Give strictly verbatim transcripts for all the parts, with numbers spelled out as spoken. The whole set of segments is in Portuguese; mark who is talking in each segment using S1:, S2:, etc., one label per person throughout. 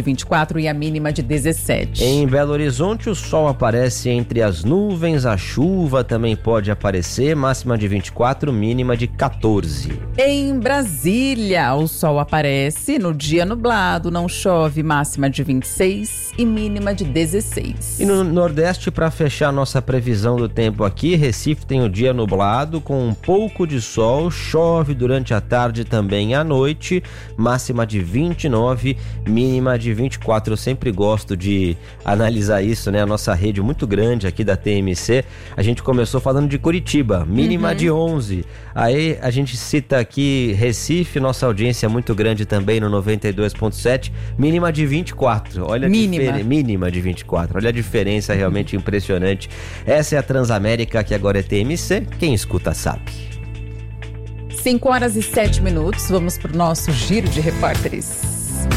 S1: vinte e quatro e a mínima de dezessete.
S2: Em Belo Horizonte, o sol aparece entre as nuvens, a chuva também pode aparecer, máxima de vinte e quatro, mínima de quatorze.
S1: Em Brasília, o sol aparece no dia nublado, não chove, máxima de vinte e seis e mínima de dezesseis.
S2: E no Nordeste, para fechar nossa previsão do tempo aqui, Recife tem o dia nublado com um pouco de sol, chove durante a tarde também à noite, máxima de vinte e nove, mínima de vinte e quatro. Eu sempre gosto de analisar isso, né? A nossa rede muito grande aqui da T M C, a gente começou falando de Curitiba, mínima uhum. de onze. Aí a gente cita aqui Recife, nossa audiência é muito grande também no noventa e dois ponto sete, mínima de vinte e quatro. Olha a
S1: mínima.
S2: Difer... mínima de vinte e quatro. Olha a diferença realmente uhum. impressionante. Essa é a Transamérica, que agora é T M C. Quem escuta sabe.
S1: cinco horas e sete minutos, vamos para o nosso giro de repórteres.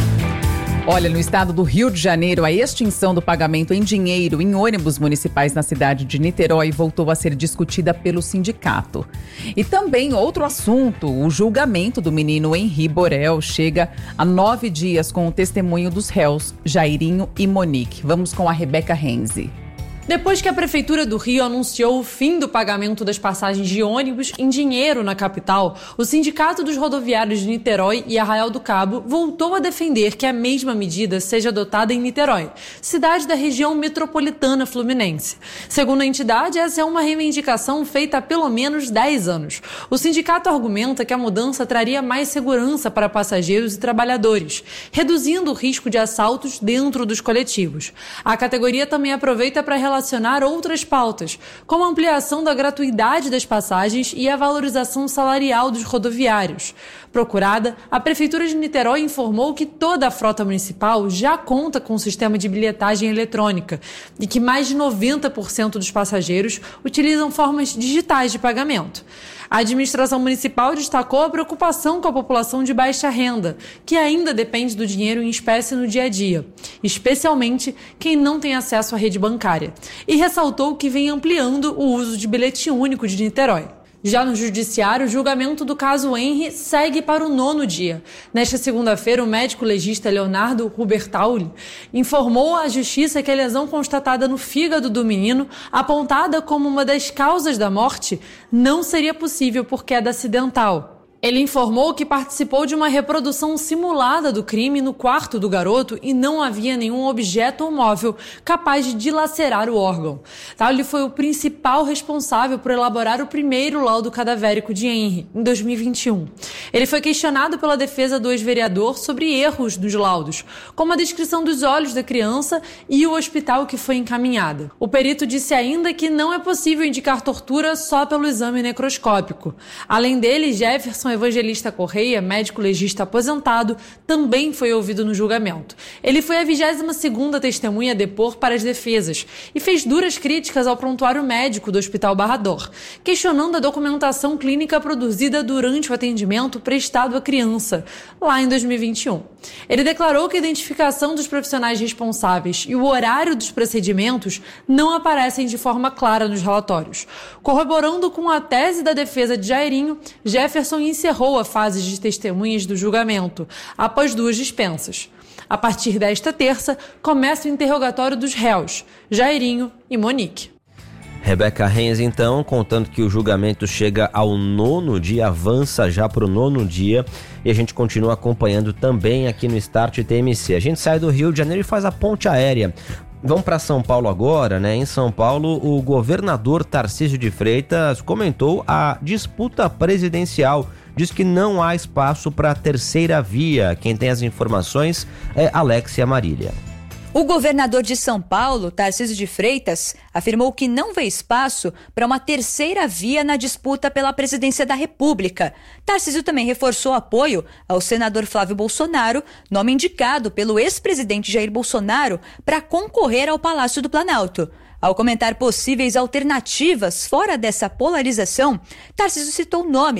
S1: Olha, no estado do Rio de Janeiro, a extinção do pagamento em dinheiro em ônibus municipais na cidade de Niterói voltou a ser discutida pelo sindicato. E também outro assunto, o julgamento do menino Henri Borel chega a nove dias com o testemunho dos réus Jairinho e Monique. Vamos com a Rebeca Renzi.
S3: Depois que a Prefeitura do Rio anunciou o fim do pagamento das passagens de ônibus em dinheiro na capital, o Sindicato dos Rodoviários de Niterói e Arraial do Cabo voltou a defender que a mesma medida seja adotada em Niterói, cidade da região metropolitana fluminense. Segundo a entidade, essa é uma reivindicação feita há pelo menos dez anos. O sindicato argumenta que a mudança traria mais segurança para passageiros e trabalhadores, reduzindo o risco de assaltos dentro dos coletivos. A categoria também aproveita para relacionar outras pautas, como a ampliação da gratuidade das passagens e a valorização salarial dos rodoviários. Procurada, a Prefeitura de Niterói informou que toda a frota municipal já conta com um sistema de bilhetagem eletrônica e que mais de noventa por cento dos passageiros utilizam formas digitais de pagamento. A administração municipal destacou a preocupação com a população de baixa renda, que ainda depende do dinheiro em espécie no dia a dia, especialmente quem não tem acesso à rede bancária, e ressaltou que vem ampliando o uso de bilhete único de Niterói. Já no judiciário, o julgamento do caso Henri segue para o nono dia. Nesta segunda-feira, o médico legista Leonardo Rubertauli informou à justiça que a lesão constatada no fígado do menino, apontada como uma das causas da morte, não seria possível por queda acidental. Ele informou que participou de uma reprodução simulada do crime no quarto do garoto e não havia nenhum objeto ou móvel capaz de dilacerar o órgão. Ele foi o principal responsável por elaborar o primeiro laudo cadavérico de Henri, em dois mil e vinte e um. Ele foi questionado pela defesa do ex-vereador sobre erros dos laudos, como a descrição dos olhos da criança e o hospital que foi encaminhada. O perito disse ainda que não é possível indicar tortura só pelo exame necroscópico. Além dele, Jefferson Evangelista Correia, médico legista aposentado, também foi ouvido no julgamento. Ele foi a vigésima segunda testemunha a depor para as defesas e fez duras críticas ao prontuário médico do Hospital Barra d'Or, questionando a documentação clínica produzida durante o atendimento prestado à criança, lá em dois mil e vinte e um. Ele declarou que a identificação dos profissionais responsáveis e o horário dos procedimentos não aparecem de forma clara nos relatórios. Corroborando com a tese da defesa de Jairinho, Jefferson encerrou a fase de testemunhas do julgamento, após duas dispensas. A partir desta terça, começa o interrogatório dos réus, Jairinho e Monique.
S2: Rebeca Renz, então, contando que o julgamento chega ao nono dia, avança já para o nono dia, e a gente continua acompanhando também aqui no Start T M C. A gente sai do Rio de Janeiro e faz a ponte aérea. Vamos para São Paulo agora, né? Em São Paulo, o governador Tarcísio de Freitas comentou a disputa presidencial. Diz que não há espaço para a terceira via. Quem tem as informações é Alexia Marília.
S4: O governador de São Paulo, Tarcísio de Freitas, afirmou que não vê espaço para uma terceira via na disputa pela presidência da República. Tarcísio também reforçou apoio ao senador Flávio Bolsonaro, nome indicado pelo ex-presidente Jair Bolsonaro para concorrer ao Palácio do Planalto. Ao comentar possíveis alternativas fora dessa polarização, Tarcísio citou nomes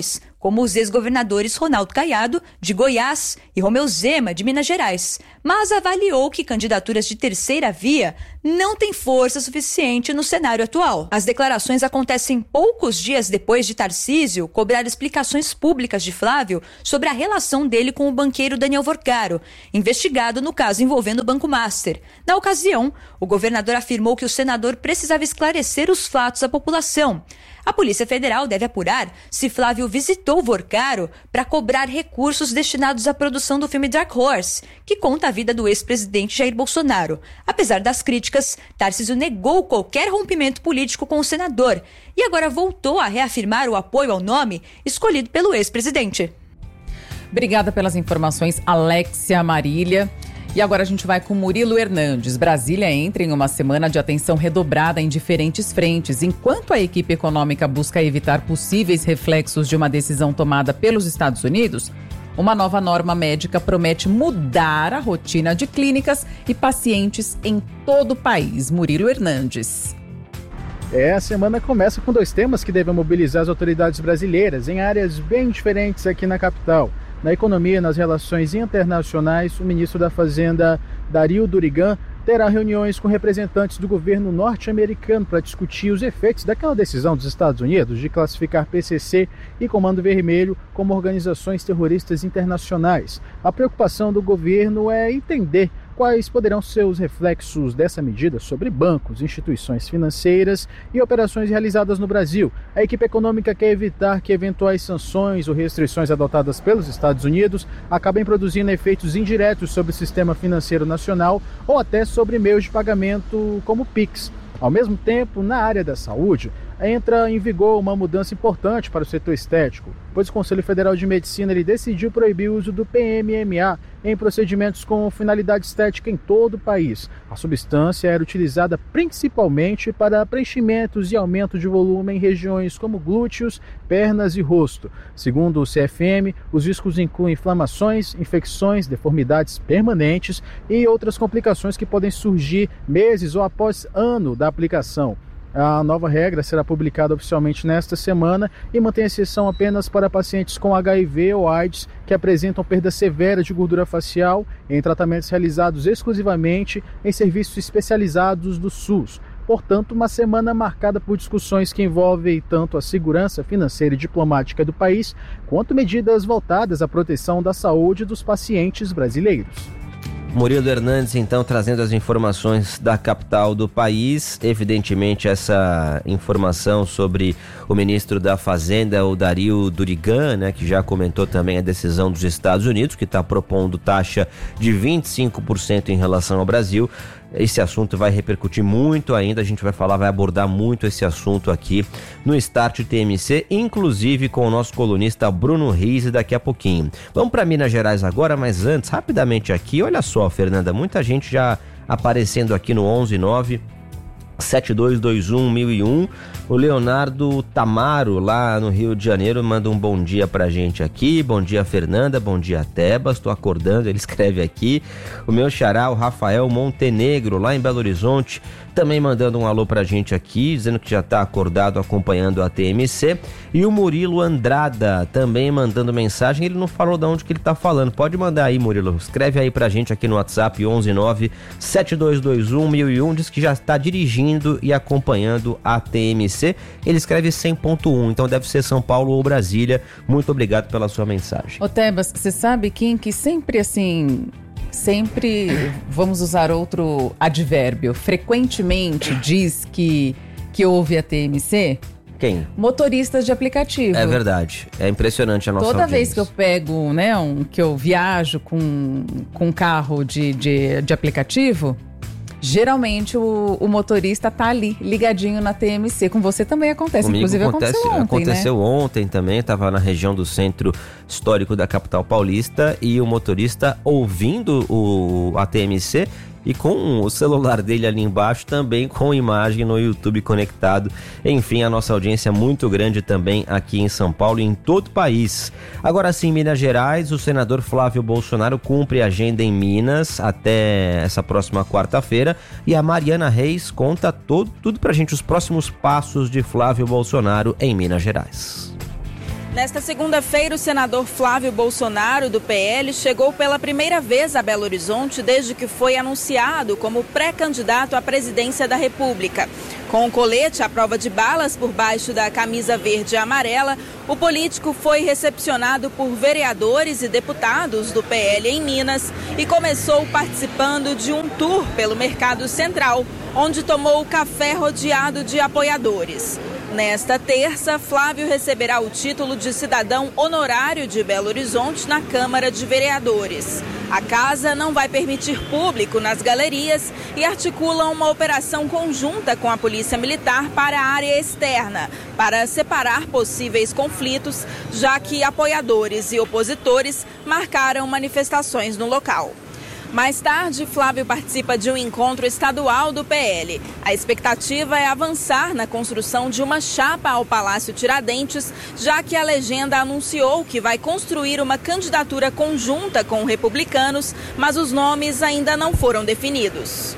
S4: como os ex-governadores Ronaldo Caiado, de Goiás, e Romeu Zema, de Minas Gerais, mas avaliou que candidaturas de terceira via não têm força suficiente no cenário atual. As declarações acontecem poucos dias depois de Tarcísio cobrar explicações públicas de Flávio sobre a relação dele com o banqueiro Daniel Vorcaro, investigado no caso envolvendo o Banco Master. Na ocasião, o governador afirmou que o senador precisava esclarecer os fatos à população. A Polícia Federal deve apurar se Flávio visitou Vorcaro para cobrar recursos destinados à produção do filme Dark Horse, que conta a vida do ex-presidente Jair Bolsonaro. Apesar das críticas, Tarcísio negou qualquer rompimento político com o senador e agora voltou a reafirmar o apoio ao nome escolhido pelo ex-presidente.
S1: Obrigada pelas informações, Alexia Marília. E agora a gente vai com Murilo Hernandes. Brasília entra em uma semana de atenção redobrada em diferentes frentes, enquanto a equipe econômica busca evitar possíveis reflexos de uma decisão tomada pelos Estados Unidos. Uma nova norma médica promete mudar a rotina de clínicas e pacientes em todo o país. Murilo Hernandes.
S5: É, a semana começa com dois temas que devem mobilizar as autoridades brasileiras em áreas bem diferentes aqui na capital. Na economia e nas relações internacionais, o ministro da Fazenda, Dario Durigan, terá reuniões com representantes do governo norte-americano para discutir os efeitos daquela decisão dos Estados Unidos de classificar P C C e Comando Vermelho como organizações terroristas internacionais. A preocupação do governo é entender quais poderão ser os reflexos dessa medida sobre bancos, instituições financeiras e operações realizadas no Brasil. A equipe econômica quer evitar que eventuais sanções ou restrições adotadas pelos Estados Unidos acabem produzindo efeitos indiretos sobre o sistema financeiro nacional ou até sobre meios de pagamento como o Pix. Ao mesmo tempo, na área da saúde, entra em vigor uma mudança importante para o setor estético, pois o Conselho Federal de Medicina ele decidiu proibir o uso do P M M A em procedimentos com finalidade estética em todo o país. A substância era utilizada principalmente para preenchimentos e aumento de volume em regiões como glúteos, pernas e rosto. Segundo o C F M, os riscos incluem inflamações, infecções, deformidades permanentes e outras complicações que podem surgir meses ou após ano da aplicação. A nova regra será publicada oficialmente nesta semana e mantém exceção apenas para pacientes com H I V ou AIDS que apresentam perda severa de gordura facial em tratamentos realizados exclusivamente em serviços especializados do SUS. Portanto, uma semana marcada por discussões que envolvem tanto a segurança financeira e diplomática do país, quanto medidas voltadas à proteção da saúde dos pacientes brasileiros.
S2: Murilo Hernandes, então, trazendo as informações da capital do país. Evidentemente, essa informação sobre o ministro da Fazenda, o Dario Durigan, né, que já comentou também a decisão dos Estados Unidos, que está propondo taxa de vinte e cinco por cento em relação ao Brasil. Esse assunto vai repercutir muito ainda, a gente vai falar, vai abordar muito esse assunto aqui no Start T M C, inclusive com o nosso colunista Bruno Rize daqui a pouquinho. Vamos para Minas Gerais agora, mas antes, rapidamente aqui, olha só, Fernanda, muita gente já aparecendo aqui no onze nove sete dois dois um mil e um. O Leonardo Tamaro, lá no Rio de Janeiro, manda um bom dia pra gente aqui. Bom dia, Fernanda. Bom dia, Tebas. Tô acordando, ele escreve aqui. O meu xará, o Rafael Montenegro, lá em Belo Horizonte, também mandando um alô pra gente aqui, dizendo que já tá acordado acompanhando a T M C. E o Murilo Andrada também mandando mensagem. Ele não falou de onde que ele tá falando. Pode mandar aí, Murilo. Escreve aí pra gente aqui no WhatsApp onze nove sete dois dois um mil e um. Diz que já está dirigindo e acompanhando a T M C. Ele escreve cem ponto um, então deve ser São Paulo ou Brasília. Muito obrigado pela sua mensagem.
S1: Ô Tebas, você sabe, Kim, que sempre assim... Sempre, vamos usar outro advérbio, frequentemente diz que, que ouve a T M C?
S2: Quem?
S1: Motoristas de aplicativo.
S2: É verdade, é impressionante a nossa
S1: Toda
S2: audiência.
S1: vez que eu pego, né, um, que eu viajo com, com um carro de, de, de aplicativo, geralmente o, o motorista tá ali, ligadinho na T M C. Com você também acontece,
S2: Comigo
S1: inclusive
S2: acontece,
S1: aconteceu ontem,
S2: Aconteceu
S1: né?
S2: ontem também, estava na região do centro histórico da capital paulista e o motorista ouvindo o, a T M C e com o celular dele ali embaixo, também com imagem no YouTube conectado. Enfim, a nossa audiência é muito grande também aqui em São Paulo e em todo o país. Agora sim, em Minas Gerais, o senador Flávio Bolsonaro cumpre a agenda em Minas até essa próxima quarta-feira e a Mariana Reis conta todo, tudo pra gente, os próximos passos de Flávio Bolsonaro em Minas Gerais.
S6: Nesta segunda-feira, o senador Flávio Bolsonaro, do P L, chegou pela primeira vez a Belo Horizonte desde que foi anunciado como pré-candidato à presidência da República. Com o colete à prova de balas por baixo da camisa verde e amarela, o político foi recepcionado por vereadores e deputados do P L em Minas e começou participando de um tour pelo Mercado Central, onde tomou café rodeado de apoiadores. Nesta terça, Flávio receberá o título de cidadão honorário de Belo Horizonte na Câmara de Vereadores. A casa não vai permitir público nas galerias e articula uma operação conjunta com a Polícia Militar para a área externa, para separar possíveis conflitos, já que apoiadores e opositores marcaram manifestações no local. Mais tarde, Flávio participa de um encontro estadual do P L. A expectativa é avançar na construção de uma chapa ao Palácio Tiradentes, já que a legenda anunciou que vai construir uma candidatura conjunta com republicanos, mas os nomes ainda não foram definidos.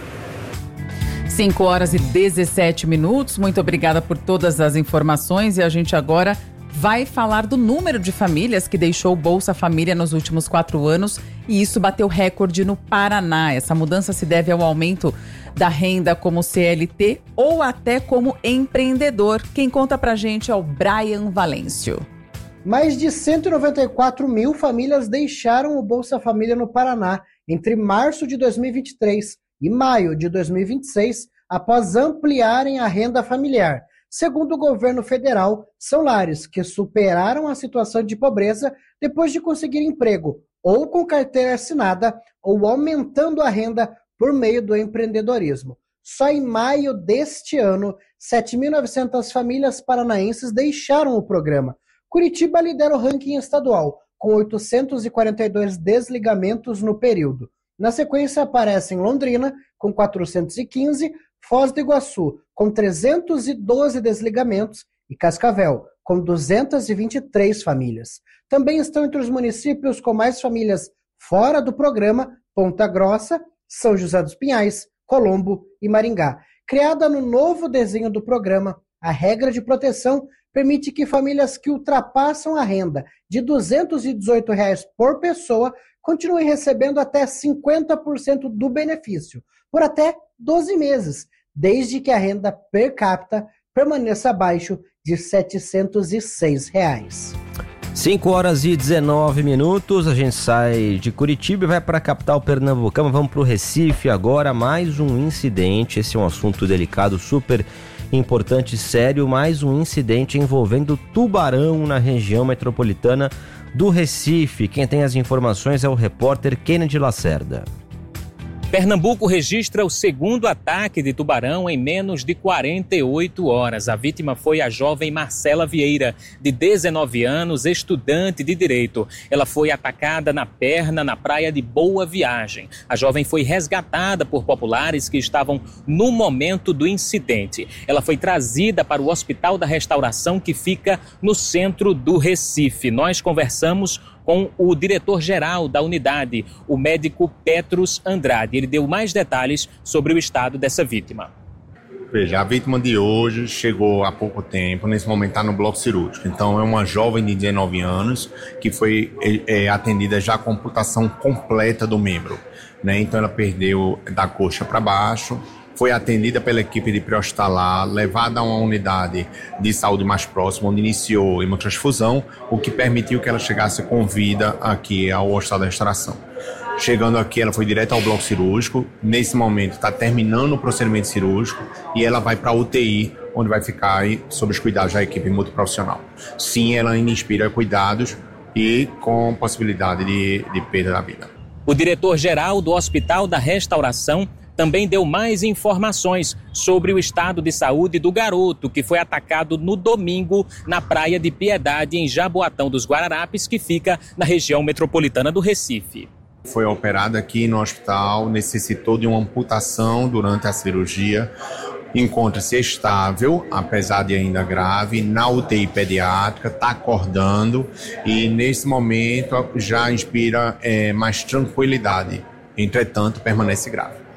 S1: cinco horas e dezessete minutos. Muito obrigada por todas as informações e a gente agora vai falar do número de famílias que deixou o Bolsa Família nos últimos quatro anos e isso bateu recorde no Paraná. Essa mudança se deve ao aumento da renda como C L T ou até como empreendedor. Quem conta pra gente é o Brian Valêncio.
S7: Mais de cento e noventa e quatro mil famílias deixaram o Bolsa Família no Paraná entre março de dois mil e vinte e três e maio de dois mil e vinte e seis, após ampliarem a renda familiar. Segundo o governo federal, são lares que superaram a situação de pobreza depois de conseguir emprego, ou com carteira assinada, ou aumentando a renda por meio do empreendedorismo. Só em maio deste ano, sete mil e novecentas famílias paranaenses deixaram o programa. Curitiba lidera o ranking estadual, com oitocentos e quarenta e dois desligamentos no período. Na sequência aparecem Londrina, com quatrocentos e quinze, Foz do Iguaçu, com trezentos e doze desligamentos, e Cascavel, com duzentas e vinte e três famílias. Também estão entre os municípios com mais famílias fora do programa Ponta Grossa, São José dos Pinhais, Colombo e Maringá. Criada no novo desenho do programa, a regra de proteção permite que famílias que ultrapassam a renda de duzentos e dezoito reais por pessoa continuem recebendo até cinquenta por cento do benefício, por até doze meses, desde que a renda per capita permaneça abaixo de setecentos e seis reais.
S2: cinco horas e dezenove minutos, a gente sai de Curitiba e vai para a capital pernambucana. Vamos para o Recife agora, mais um incidente. Esse é um assunto delicado, super importante, sério. Mais um incidente envolvendo tubarão na região metropolitana do Recife. Quem tem as informações é o repórter Kennedy Lacerda.
S8: Pernambuco registra o segundo ataque de tubarão em menos de quarenta e oito horas. A vítima foi a jovem Marcela Vieira, de dezenove anos, estudante de Direito. Ela foi atacada na perna na praia de Boa Viagem. A jovem foi resgatada por populares que estavam no momento do incidente. Ela foi trazida para o Hospital da Restauração, que fica no centro do Recife. Nós conversamos com o diretor-geral da unidade, o médico Petrus Andrade. Ele deu mais detalhes sobre o estado dessa vítima.
S9: Veja, a vítima de hoje chegou há pouco tempo, nesse momento está no bloco cirúrgico. Então é uma jovem de dezenove anos que foi é, atendida já com amputação completa do membro, né? Então ela perdeu da coxa para baixo, foi atendida pela equipe de pré-hospitalar, levada a uma unidade de saúde mais próxima, onde iniciou hemotransfusão, o que permitiu que ela chegasse com vida aqui ao Hospital da Restauração. Chegando aqui, ela foi direto ao bloco cirúrgico. Nesse momento, está terminando o procedimento cirúrgico e ela vai para a U T I, onde vai ficar aí sob os cuidados da equipe multiprofissional. Sim, ela ainda inspira cuidados e com possibilidade de, de perda da vida.
S8: O diretor-geral do Hospital da Restauração também deu mais informações sobre o estado de saúde do garoto, que foi atacado no domingo na Praia de Piedade, em Jaboatão dos Guararapes, que fica na região metropolitana do Recife.
S9: Foi operado aqui no hospital, necessitou de uma amputação durante a cirurgia. Encontra-se estável, apesar de ainda grave, na U T I pediátrica, está acordando e nesse momento já inspira é, mais tranquilidade. Entretanto, permanece grave.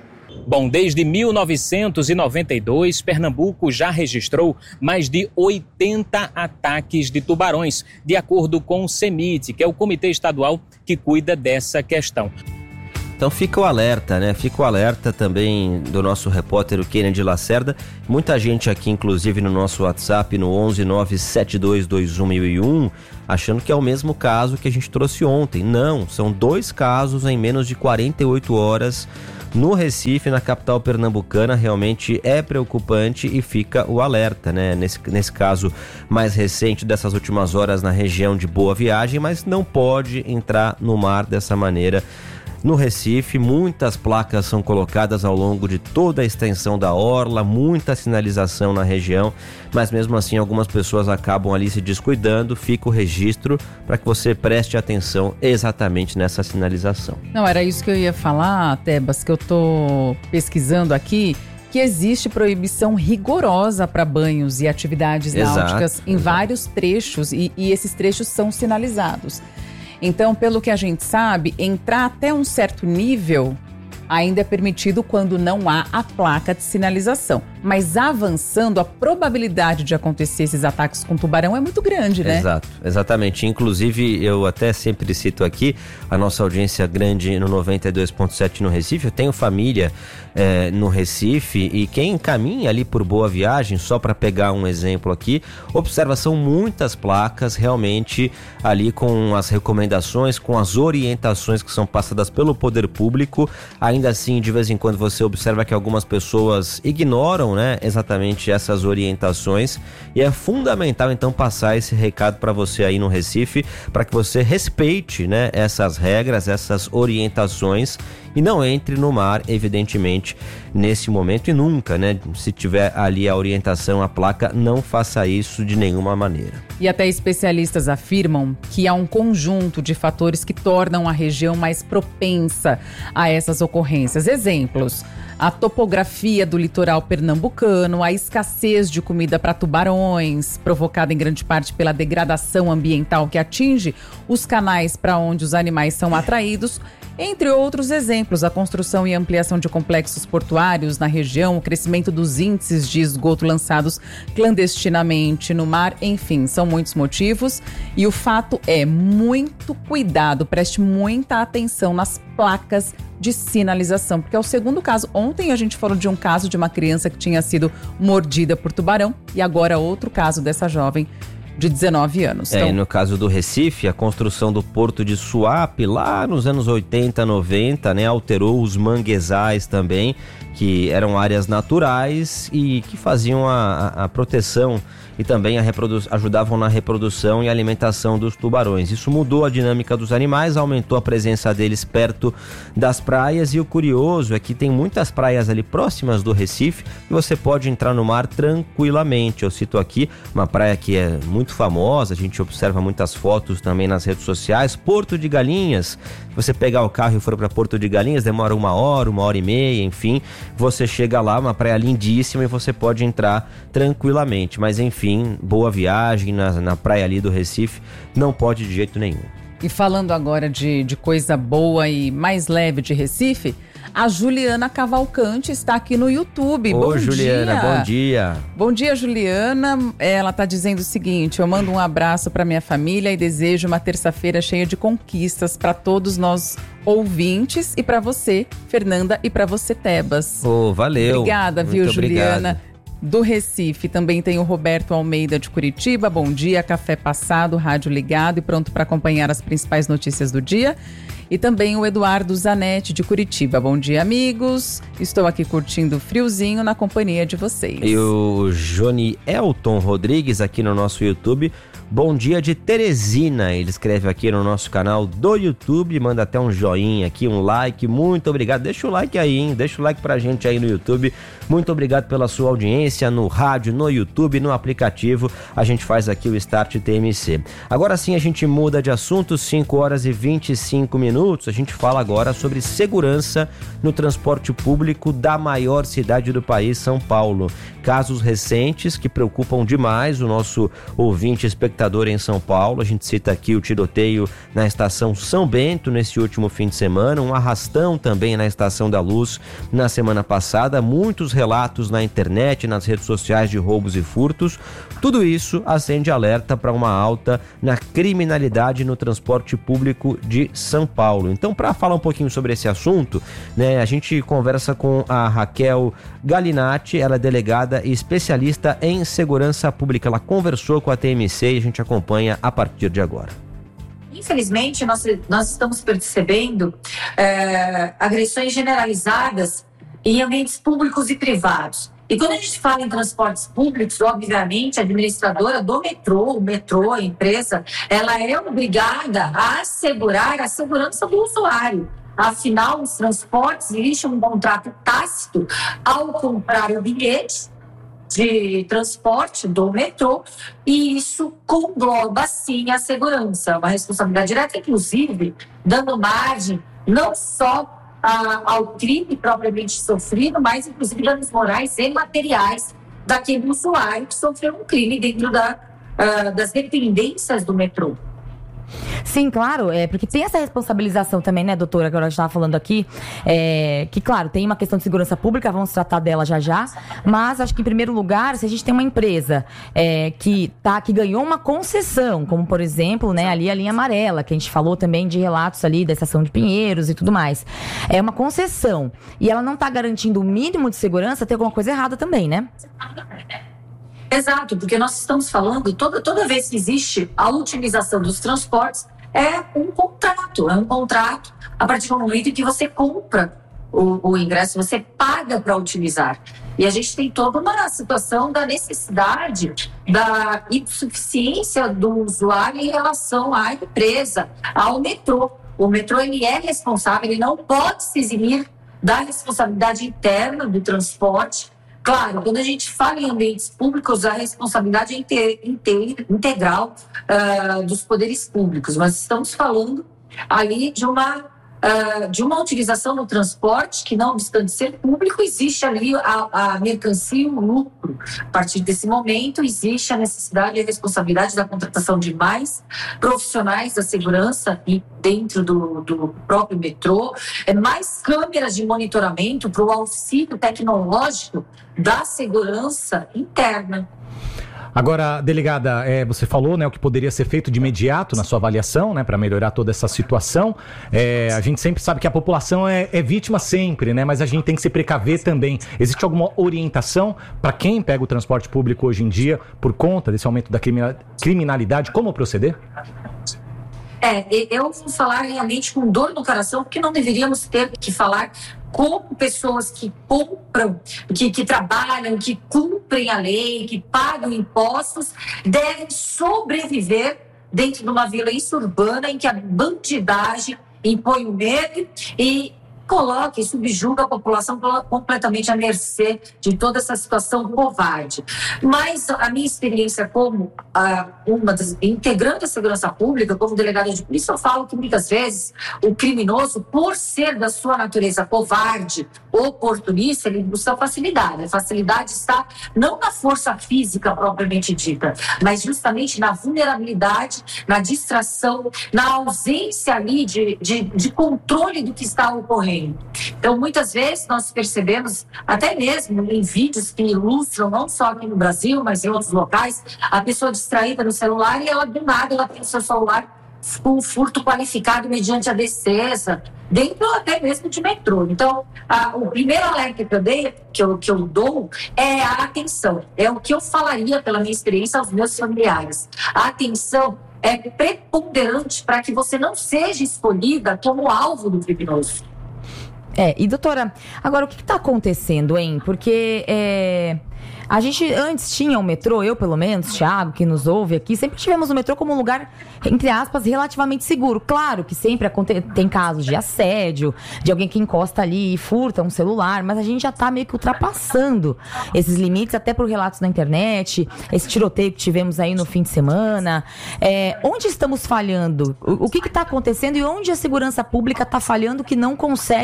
S8: Bom, desde mil novecentos e noventa e dois, Pernambuco já registrou mais de oitenta ataques de tubarões, de acordo com o CEMIT, que é o Comitê Estadual que cuida dessa questão.
S2: Então fica o alerta, né? Fica o alerta também do nosso repórter Kennedy Lacerda. Muita gente aqui, inclusive no nosso WhatsApp, no onze nove sete dois dois um mil e um, achando que é o mesmo caso que a gente trouxe ontem. Não, são dois casos em menos de quarenta e oito horas no Recife, na capital pernambucana. Realmente é preocupante e fica o alerta, né? Nesse, nesse caso mais recente dessas últimas horas na região de Boa Viagem, mas não pode entrar no mar dessa maneira. No Recife, muitas placas são colocadas ao longo de toda a extensão da orla, muita sinalização na região, mas mesmo assim algumas pessoas acabam ali se descuidando. Fica o registro para que você preste atenção exatamente nessa sinalização.
S1: Não, era isso que eu ia falar, Tebas, que eu tô pesquisando aqui, que existe proibição rigorosa para banhos e atividades
S2: Exato,
S1: náuticas em
S2: exato. vários
S1: trechos e, e esses trechos são sinalizados. Então, pelo que a gente sabe, entrar até um certo nível ainda é permitido quando não há a placa de sinalização. Mas avançando, a probabilidade de acontecer esses ataques com tubarão é muito grande, né?
S2: Exato, exatamente. Inclusive, eu até sempre cito aqui a nossa audiência grande no noventa e dois ponto sete no Recife. Eu tenho família é, no Recife e quem caminha ali por Boa Viagem, só para pegar um exemplo aqui, observa, são muitas placas realmente ali com as recomendações, com as orientações que são passadas pelo poder público. Ainda assim, de vez em quando você observa que algumas pessoas ignoram, né, exatamente essas orientações, e é fundamental então passar esse recado para você aí no Recife, para que você respeite, né, essas regras, essas orientações e não entre no mar, evidentemente, nesse momento e nunca, né? Se tiver ali a orientação, a placa, não faça isso de nenhuma maneira.
S1: E até especialistas afirmam que há um conjunto de fatores que tornam a região mais propensa a essas ocorrências. Exemplos: a topografia do litoral pernambucano, a escassez de comida para tubarões, provocada em grande parte pela degradação ambiental que atinge os canais para onde os animais são atraídos, entre outros exemplos. A construção e ampliação de complexos portuários na região, o crescimento dos índices de esgoto lançados clandestinamente no mar, enfim, são muitos motivos. E o fato é, muito cuidado, preste muita atenção nas placas de sinalização, porque é o segundo caso. Ontem a gente falou de um caso de uma criança que tinha sido mordida por tubarão e agora outro caso dessa jovem de dezenove anos.
S2: É,
S1: então...
S2: e no caso do Recife, a construção do porto de Suape, lá nos anos oitenta, noventa, né, alterou os manguezais também, que eram áreas naturais e que faziam a, a, a proteção e também a reprodu- ajudavam na reprodução e alimentação dos tubarões. Isso mudou a dinâmica dos animais, aumentou a presença deles perto das praias, e o curioso é que tem muitas praias ali próximas do Recife e você pode entrar no mar tranquilamente. Eu cito aqui uma praia que é muito famosa, a gente observa muitas fotos também nas redes sociais, Porto de Galinhas. Se você pegar o carro e for para Porto de Galinhas, demora uma hora, uma hora e meia, enfim, você chega lá, uma praia lindíssima, e você pode entrar tranquilamente. Mas enfim, Boa Viagem, na, na praia ali do Recife, não pode de jeito nenhum.
S1: E falando agora de, de coisa boa e mais leve de Recife, a Juliana Cavalcante está aqui no YouTube.
S2: Ô,
S1: bom
S2: Juliana,
S1: dia.
S2: bom dia.
S1: Bom dia, Juliana. Ela está dizendo o seguinte: eu mando um abraço para minha família e desejo uma terça-feira cheia de conquistas para todos nós ouvintes e para você, Fernanda, e para você, Tebas.
S2: Ô, valeu.
S1: Obrigada,
S2: Muito
S1: viu,
S2: obrigado.
S1: Juliana? Do Recife também tem o Roberto Almeida de Curitiba. Bom dia, café passado, rádio ligado e pronto para acompanhar as principais notícias do dia. E também o Eduardo Zanetti de Curitiba. Bom dia, amigos. Estou aqui curtindo o friozinho na companhia de vocês.
S2: E o Johnny Elton Rodrigues aqui no nosso YouTube. Bom dia de Teresina. Ele escreve aqui no nosso canal do YouTube, manda até um joinha aqui, um like. Muito obrigado. Deixa o like aí, hein? Deixa o like pra gente aí no YouTube. Muito obrigado pela sua audiência no rádio, no YouTube, no aplicativo. A gente faz aqui o Start T M C. Agora sim a gente muda de assunto, cinco horas e vinte e cinco minutos. A gente fala agora sobre segurança no transporte público da maior cidade do país, São Paulo. Casos recentes que preocupam demais o nosso ouvinte espectador espectador em São Paulo. A gente cita aqui o tiroteio na estação São Bento nesse último fim de semana, um arrastão também na Estação da Luz na semana passada, muitos relatos na internet, nas redes sociais de roubos e furtos. Tudo isso acende alerta para uma alta na criminalidade no transporte público de São Paulo. Então, para falar um pouquinho sobre esse assunto, né, a gente conversa com a Raquel Galinatti, ela é delegada e especialista em segurança pública. Ela conversou com a T M C e a gente acompanha a partir de agora.
S10: Infelizmente, nós, nós estamos percebendo é, agressões generalizadas em ambientes públicos e privados. E quando a gente fala em transportes públicos, obviamente, a administradora do metrô, o metrô, a empresa, ela é obrigada a assegurar a segurança do usuário. Afinal, os transportes existe um contrato tácito ao comprar o bilhete de transporte do metrô, e isso engloba, sim, a segurança. Uma responsabilidade direta, inclusive, dando margem não só a, ao crime propriamente sofrido, mas, inclusive, danos morais e materiais daquele usuário que sofreu um crime dentro da, uh, das dependências do metrô.
S11: Sim, claro, é porque tem essa responsabilização também, né, doutora, que a gente estava falando aqui, é, que, claro, tem uma questão de segurança pública, vamos tratar dela já já, mas acho que, em primeiro lugar, se a gente tem uma empresa é, que, tá, que ganhou uma concessão, como, por exemplo, né, ali a linha amarela, que a gente falou também de relatos ali da estação de Pinheiros e tudo mais, é uma concessão, e ela não está garantindo o mínimo de segurança, tem alguma coisa errada também, né?
S10: Exato, porque nós estamos falando, toda, toda vez que existe a utilização dos transportes, é um contrato, é um contrato a partir do momento em que você compra o, o ingresso, você paga para utilizar. E a gente tem toda uma situação da necessidade, da insuficiência do usuário em relação à empresa, ao metrô. O metrô, ele é responsável, ele não pode se eximir da responsabilidade interna do transporte. Claro, quando a gente fala em ambientes públicos, a responsabilidade é inte- inte- integral uh, dos poderes públicos, mas estamos falando ali de uma, uh, de uma utilização do transporte que, não obstante ser público, existe ali a, a mercancia e o lucro. A partir desse momento, existe a necessidade e a responsabilidade da contratação de mais profissionais da segurança e dentro do, do próprio metrô, é mais câmeras de monitoramento para o auxílio tecnológico da segurança interna.
S12: Agora, delegada, é, você falou, né, o que poderia ser feito de imediato na sua avaliação, né, para melhorar toda essa situação. É, a gente sempre sabe que a população é, é vítima sempre, né, mas a gente tem que se precaver também. Existe alguma orientação para quem pega o transporte público hoje em dia por conta desse aumento da criminalidade? Como proceder?
S10: É, eu vou falar realmente com dor no coração, porque não deveríamos ter que falar como pessoas que compram, que, que trabalham, que cumprem a lei, que pagam impostos, devem sobreviver dentro de uma violência urbana em que a bandidagem impõe o medo e coloca e subjuga a população completamente à mercê de toda essa situação covarde. Mas a minha experiência como ah, uma das integrante da segurança pública, como delegada de polícia, eu falo que muitas vezes o criminoso, por ser da sua natureza covarde, oportunista, ele busca facilidade. A facilidade está não na força física propriamente dita, mas justamente na vulnerabilidade, na distração, na ausência ali de, de, de controle do que está ocorrendo. Então, muitas vezes nós percebemos, até mesmo em vídeos que ilustram, não só aqui no Brasil, mas em outros locais, a pessoa distraída no celular e ela, do nada, ela tem o seu celular com um furto qualificado mediante a defesa, dentro até mesmo de metrô. Então, a, o primeiro alerta que eu, dei, que, eu, que eu dou é a atenção. É o que eu falaria, pela minha experiência, aos meus familiares. A atenção é preponderante para que você não seja escolhida como alvo do criminoso.
S11: É, e doutora, agora o que está acontecendo, hein? Porque é, a gente antes tinha o metrô, eu pelo menos, Thiago, que nos ouve aqui, sempre tivemos o metrô como um lugar, entre aspas, relativamente seguro. Claro que sempre aconte- tem casos de assédio, de alguém que encosta ali e furta um celular, mas a gente já está meio que ultrapassando esses limites, até por relatos na internet, esse tiroteio que tivemos aí no fim de semana. É, onde estamos falhando? O, o que está acontecendo e onde a segurança pública está falhando que não consegue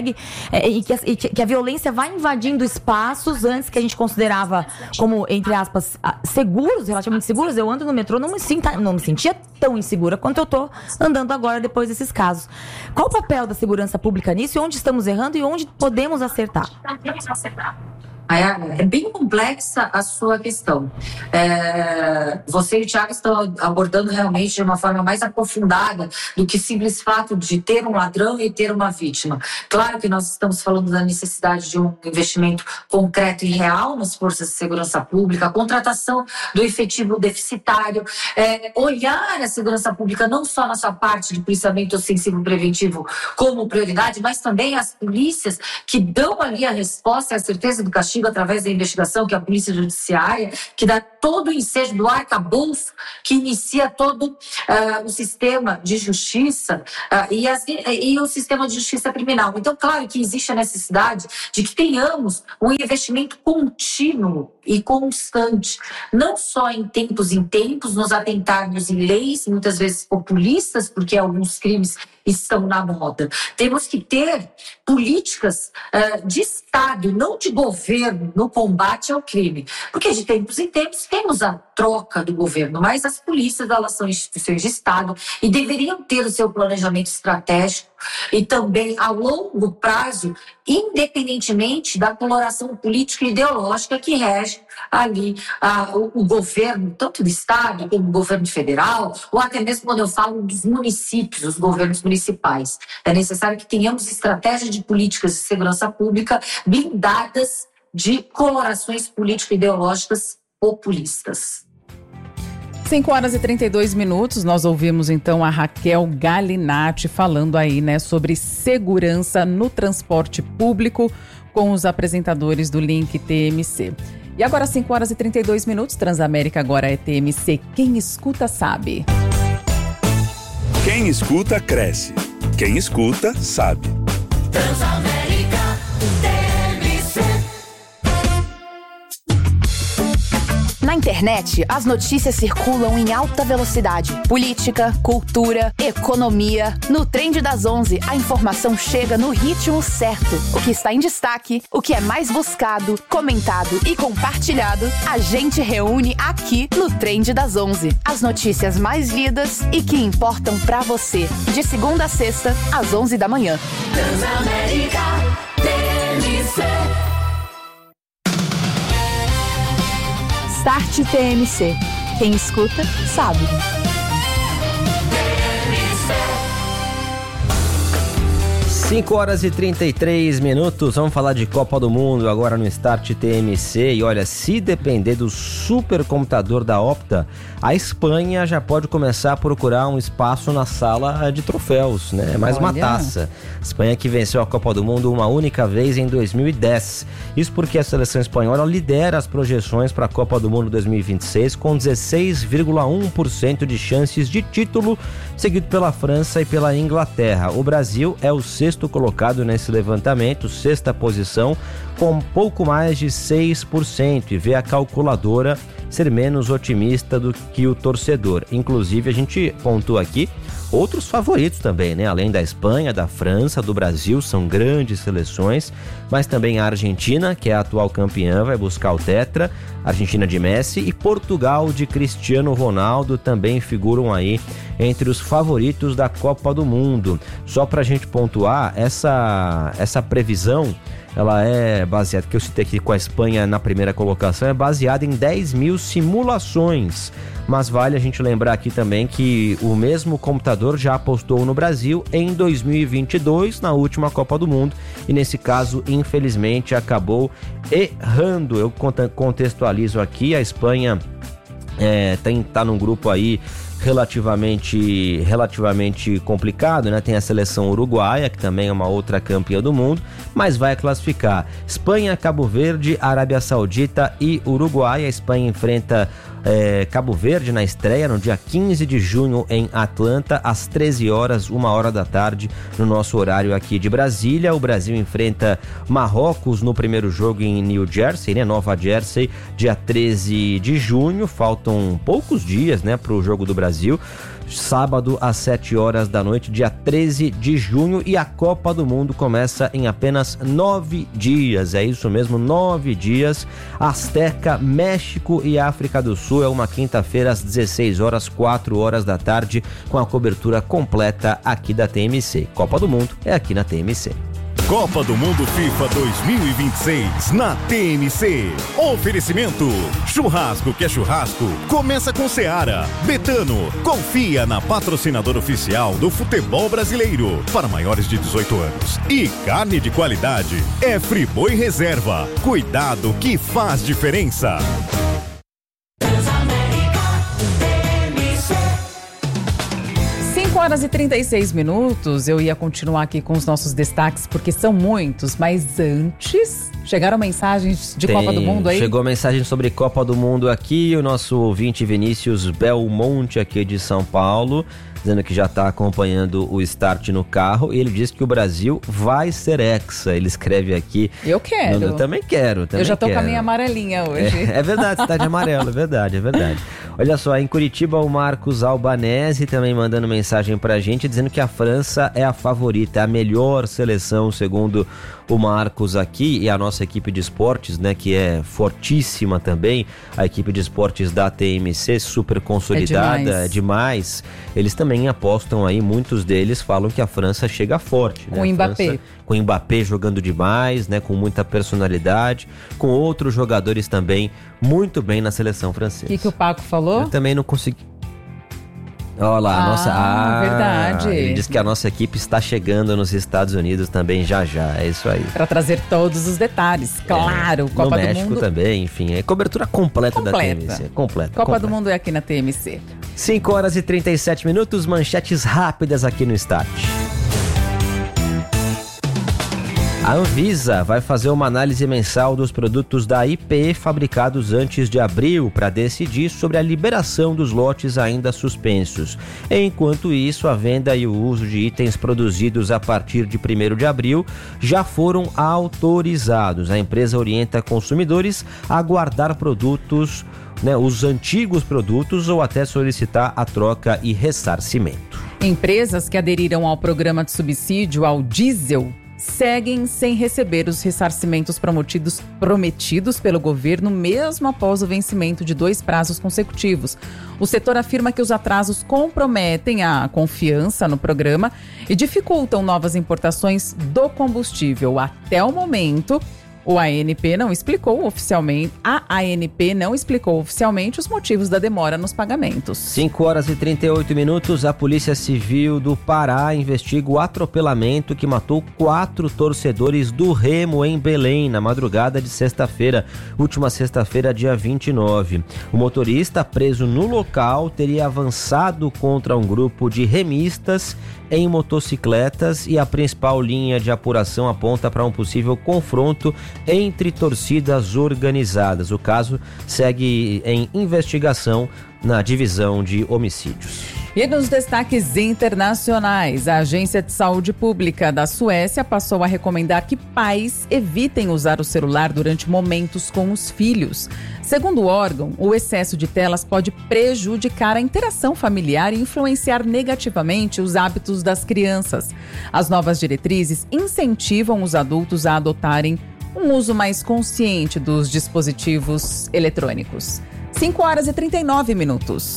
S11: é, e, que, e que a violência vai invadindo espaços antes que a gente considerava como, entre aspas, seguros, relativamente seguros. Eu ando no metrô, não me, sinta, não me sentia tão insegura quanto eu tô andando agora depois desses casos. Qual o papel da segurança pública nisso e onde estamos errando e onde podemos acertar?
S10: É bem complexa a sua questão. É, você e o Thiago estão abordando realmente de uma forma mais aprofundada do que simples fato de ter um ladrão e ter uma vítima. Claro que nós estamos falando da necessidade de um investimento concreto e real nas forças de segurança pública, a contratação do efetivo deficitário, é, olhar a segurança pública não só na sua parte de policiamento ostensivo preventivo como prioridade, mas também as polícias que dão ali a resposta e a certeza do castigo através da investigação, que é a polícia judiciária, que dá todo o ensejo do arcabouço, que inicia todo uh, o sistema de justiça uh, e, as, e o sistema de justiça criminal. Então, claro que existe a necessidade de que tenhamos um investimento contínuo e constante, não só em tempos em tempos, nos atentarmos em leis, muitas vezes populistas, porque alguns crimes estão na moda. Temos que ter políticas uh, de Estado, não de governo, no combate ao crime. Porque de tempos em tempos temos a troca do governo, mas as polícias, elas são instituições de Estado e deveriam ter o seu planejamento estratégico e também a longo prazo, independentemente da coloração política e ideológica que rege ali ah, o, o governo, tanto do Estado como o governo federal, ou até mesmo quando eu falo dos municípios, os governos municipais. É necessário que tenhamos estratégias de políticas de segurança pública blindadas de colorações político-ideológicas populistas.
S1: cinco horas e trinta e dois minutos, nós ouvimos então a Raquel Galinatti falando aí, né, sobre segurança no transporte público com os apresentadores do Link T M C. E agora cinco horas e trinta e dois minutos, Transamérica agora é T M C. Quem escuta sabe.
S13: Quem escuta cresce. Quem escuta sabe.
S14: Transamérica T M C.
S15: Na internet, as notícias circulam em alta velocidade. Política, cultura, economia. No Trend das onze, a informação chega no ritmo certo. O que está em destaque, o que é mais buscado, comentado e compartilhado, a gente reúne aqui no Trend das onze. As notícias mais lidas e que importam pra você. De segunda a sexta, às onze da manhã.
S14: Transamérica T M C.
S15: Start T M C. Quem escuta, sabe.
S2: cinco horas e trinta e três minutos, vamos falar de Copa do Mundo agora no Start T M C. E olha, se depender do supercomputador da Opta, a Espanha já pode começar a procurar um espaço na sala de troféus, né? Mais uma taça. Espanha que venceu a Copa do Mundo uma única vez em dois mil e dez. Isso porque a seleção espanhola lidera as projeções para a Copa do Mundo dois mil e vinte e seis com dezesseis vírgula um por cento de chances de título, seguido pela França e pela Inglaterra. O Brasil é o sexto colocado nesse levantamento, sexta posição, com pouco mais de seis por cento, e vê a calculadora ser menos otimista do que o torcedor. Inclusive, a gente pontua aqui outros favoritos também, né? Além da Espanha, da França, do Brasil, são grandes seleções, mas também a Argentina, que é a atual campeã, vai buscar o tetra, Argentina de Messi, e Portugal de Cristiano Ronaldo também figuram aí entre os favoritos da Copa do Mundo. Só pra gente pontuar, essa, essa previsão, ela é baseada, que eu citei aqui com a Espanha na primeira colocação, é baseada em dez mil simulações. Mas vale a gente lembrar aqui também que o mesmo computador já apostou no Brasil em dois mil e vinte e dois, na última Copa do Mundo, e nesse caso, infelizmente, acabou errando. Eu contextualizo aqui, a Espanha é, tem, tá num grupo aí relativamente, relativamente complicado, né? Tem a seleção uruguaia, que também é uma outra campeã do mundo, mas vai classificar Espanha, Cabo Verde, Arábia Saudita e Uruguai. A Espanha enfrenta é, Cabo Verde na estreia no dia quinze de junho em Atlanta, às treze horas, uma hora da tarde, no nosso horário aqui de Brasília. O Brasil enfrenta Marrocos no primeiro jogo em New Jersey, né, Nova Jersey, dia treze de junho. Faltam poucos dias, né, para o jogo do Brasil. Sábado às sete horas da noite, dia treze de junho, e a Copa do Mundo começa em apenas nove dias. É isso mesmo, nove dias. Azteca, México e África do Sul. É uma quinta-feira às dezesseis horas, quatro horas da tarde, com a cobertura completa aqui da T M C. Copa do Mundo é aqui na T M C.
S16: Copa do Mundo FIFA dois mil e vinte e seis na T M C. Oferecimento: churrasco que é churrasco, começa com Seara. Betano, confia na patrocinadora oficial do futebol brasileiro para maiores de dezoito anos. E carne de qualidade é Friboi Reserva. Cuidado que faz diferença.
S1: cinco horas e trinta e seis minutos, eu ia continuar aqui com os nossos destaques, porque são muitos, mas antes, chegaram mensagens de
S2: Tem,
S1: Copa do Mundo aí?
S2: Chegou mensagem sobre Copa do Mundo aqui, o nosso ouvinte Vinícius Belmonte aqui de São Paulo, dizendo que já está acompanhando o start no carro, e ele diz que o Brasil vai ser hexa. Ele escreve aqui.
S1: Eu quero.
S2: No, eu também quero. Também
S1: eu já tô
S2: quero.
S1: com a minha amarelinha hoje.
S2: É, é verdade, você tá de amarelo, é verdade, é verdade. Olha só, em Curitiba o Marcos Albanese também mandando mensagem pra gente, dizendo que a França é a favorita, a melhor seleção, segundo o Marcos aqui, e a nossa equipe de esportes, né, que é fortíssima também, a equipe de esportes da T M C, super consolidada, é demais. É demais. Eles também apostam aí, muitos deles falam que a França chega forte, né?
S1: Com o Mbappé.
S2: França, com o Mbappé jogando demais, né, com muita personalidade, com outros jogadores também muito bem na seleção francesa.
S1: O que, que o Paco falou?
S2: Eu também não consegui. Olha lá, a
S1: ah,
S2: nossa. Ah,
S1: verdade.
S2: Ele diz que a nossa equipe está chegando nos Estados Unidos também já já. É isso aí.
S1: Para trazer todos os detalhes, claro.
S2: É,
S1: Copa
S2: no
S1: do
S2: México
S1: Mundo
S2: também, enfim. É cobertura completa,
S1: completa.
S2: da T M C. Completa.
S1: Copa
S2: completa.
S1: do Mundo é aqui na T M C.
S2: cinco horas e trinta e sete minutos, manchetes rápidas aqui no Start. A Anvisa vai fazer uma análise mensal dos produtos da I P E fabricados antes de abril para decidir sobre a liberação dos lotes ainda suspensos. Enquanto isso, a venda e o uso de itens produzidos a partir de primeiro de abril já foram autorizados. A empresa orienta consumidores a guardar produtos, né, os antigos produtos, ou até solicitar a troca e ressarcimento.
S1: Empresas que aderiram ao programa de subsídio ao diesel seguem sem receber os ressarcimentos prometidos, prometidos pelo governo, mesmo após o vencimento de dois prazos consecutivos. O setor afirma que os atrasos comprometem a confiança no programa e dificultam novas importações do combustível. Até o momento, o A N P não explicou oficialmente, a ANP não explicou oficialmente os motivos da demora nos pagamentos.
S2: cinco horas e trinta e oito minutos, a Polícia Civil do Pará investiga o atropelamento que matou quatro torcedores do Remo em Belém, na madrugada de sexta-feira, última sexta-feira, dia vinte e nove. O motorista, preso no local, teria avançado contra um grupo de remistas em motocicletas, e a principal linha de apuração aponta para um possível confronto entre torcidas organizadas. O caso segue em investigação na divisão de homicídios.
S1: E nos destaques internacionais, a Agência de Saúde Pública da Suécia passou a recomendar que pais evitem usar o celular durante momentos com os filhos. Segundo o órgão, o excesso de telas pode prejudicar a interação familiar e influenciar negativamente os hábitos das crianças. As novas diretrizes incentivam os adultos a adotarem um uso mais consciente dos dispositivos eletrônicos. cinco horas e trinta e nove minutos.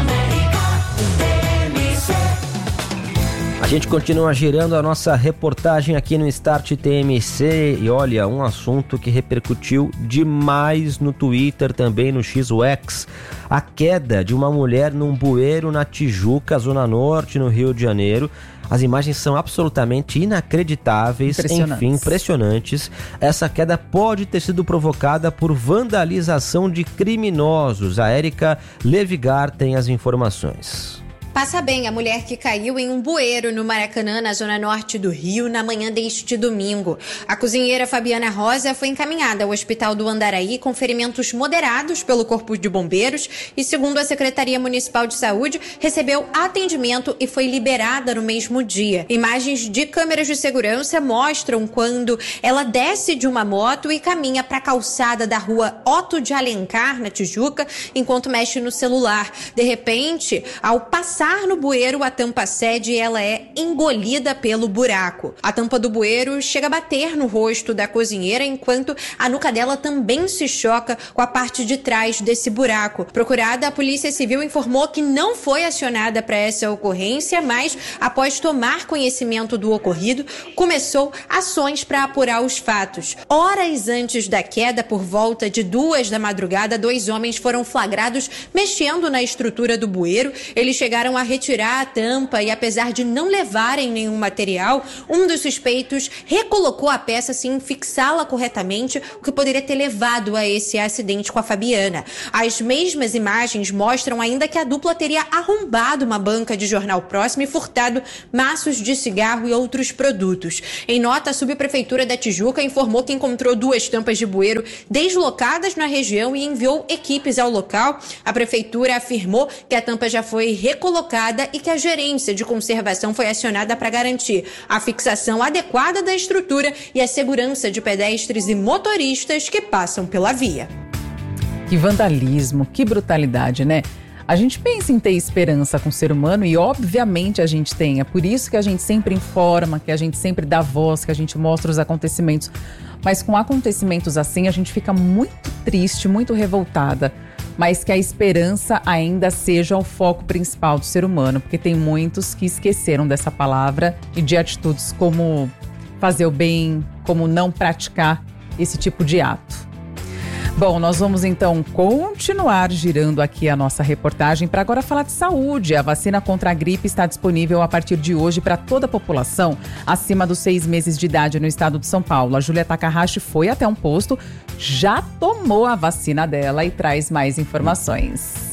S2: A gente continua girando a nossa reportagem aqui no Start T M C, e olha, um assunto que repercutiu demais no Twitter, também no X, a queda de uma mulher num bueiro na Tijuca, Zona Norte, no Rio de Janeiro. As imagens são absolutamente inacreditáveis, enfim, impressionantes. Essa queda pode ter sido provocada por vandalização de criminosos. A Érica Levigar tem as informações.
S17: Passa bem a mulher que caiu em um bueiro no Maracanã, na zona norte do Rio, na manhã deste domingo. A cozinheira Fabiana Rosa foi encaminhada ao Hospital do Andaraí com ferimentos moderados pelo Corpo de Bombeiros e, segundo a Secretaria Municipal de Saúde, recebeu atendimento e foi liberada no mesmo dia. Imagens de câmeras de segurança mostram quando ela desce de uma moto e caminha para a calçada da rua Otto de Alencar, na Tijuca, enquanto mexe no celular. De repente, ao passar no bueiro, a tampa cede e ela é engolida pelo buraco. A tampa do bueiro chega a bater no rosto da cozinheira, enquanto a nuca dela também se choca com a parte de trás desse buraco. Procurada, a Polícia Civil informou que não foi acionada para essa ocorrência, mas, após tomar conhecimento do ocorrido, começou ações para apurar os fatos. Horas antes da queda, por volta de duas da madrugada, dois homens foram flagrados mexendo na estrutura do bueiro. Eles chegaram a retirar a tampa e, apesar de não levarem nenhum material, um dos suspeitos recolocou a peça sem fixá-la corretamente, o que poderia ter levado a esse acidente com a Fabiana. As mesmas imagens mostram ainda que a dupla teria arrombado uma banca de jornal próximo e furtado maços de cigarro e outros produtos. Em nota, a subprefeitura da Tijuca informou que encontrou duas tampas de bueiro deslocadas na região e enviou equipes ao local. A prefeitura afirmou que a tampa já foi recolocada e que a gerência de conservação foi acionada para garantir a fixação adequada da estrutura e a segurança de pedestres e motoristas que passam pela via.
S1: Que vandalismo, que brutalidade, né? A gente pensa em ter esperança com o ser humano e obviamente a gente tem. É por isso que a gente sempre informa, que a gente sempre dá voz, que a gente mostra os acontecimentos. Mas com acontecimentos assim a gente fica muito triste, muito revoltada. Mas que a esperança ainda seja o foco principal do ser humano, porque tem muitos que esqueceram dessa palavra e de atitudes como fazer o bem, como não praticar esse tipo de ato. Bom, nós vamos então continuar girando aqui a nossa reportagem para agora falar de saúde. A vacina contra a gripe está disponível a partir de hoje para toda a população acima dos seis meses de idade no estado de São Paulo. A Júlia Takahashi foi até um posto, já tomou a vacina dela e traz mais informações.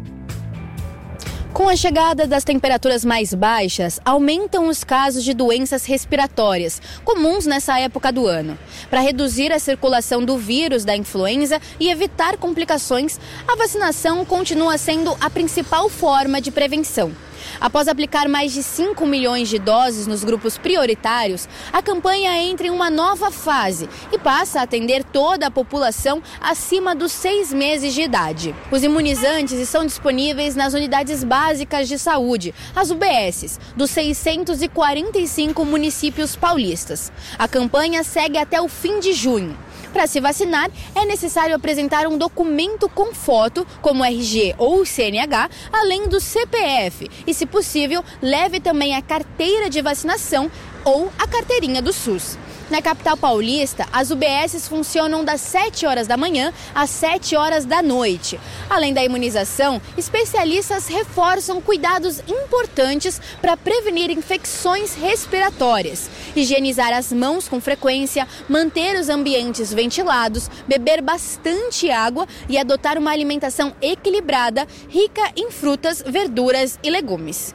S18: Com a chegada das temperaturas mais baixas, aumentam os casos de doenças respiratórias, comuns nessa época do ano. Para reduzir a circulação do vírus da influenza e evitar complicações, a vacinação continua sendo a principal forma de prevenção. Após aplicar mais de cinco milhões de doses nos grupos prioritários, a campanha entra em uma nova fase e passa a atender toda a população acima dos seis meses de idade. Os imunizantes estão disponíveis nas unidades básicas de saúde, as U B Ss, dos seiscentos e quarenta e cinco municípios paulistas. A campanha segue até o fim de junho. Para se vacinar, é necessário apresentar um documento com foto, como R G ou C N H, além do C P F. E, se possível, leve também a carteira de vacinação ou a carteirinha do SUS. Na capital paulista, as U B Ss funcionam das sete horas da manhã às sete horas da noite. Além da imunização, especialistas reforçam cuidados importantes para prevenir infecções respiratórias. Higienizar as mãos com frequência, manter os ambientes ventilados, beber bastante água e adotar uma alimentação equilibrada, rica em frutas, verduras e legumes.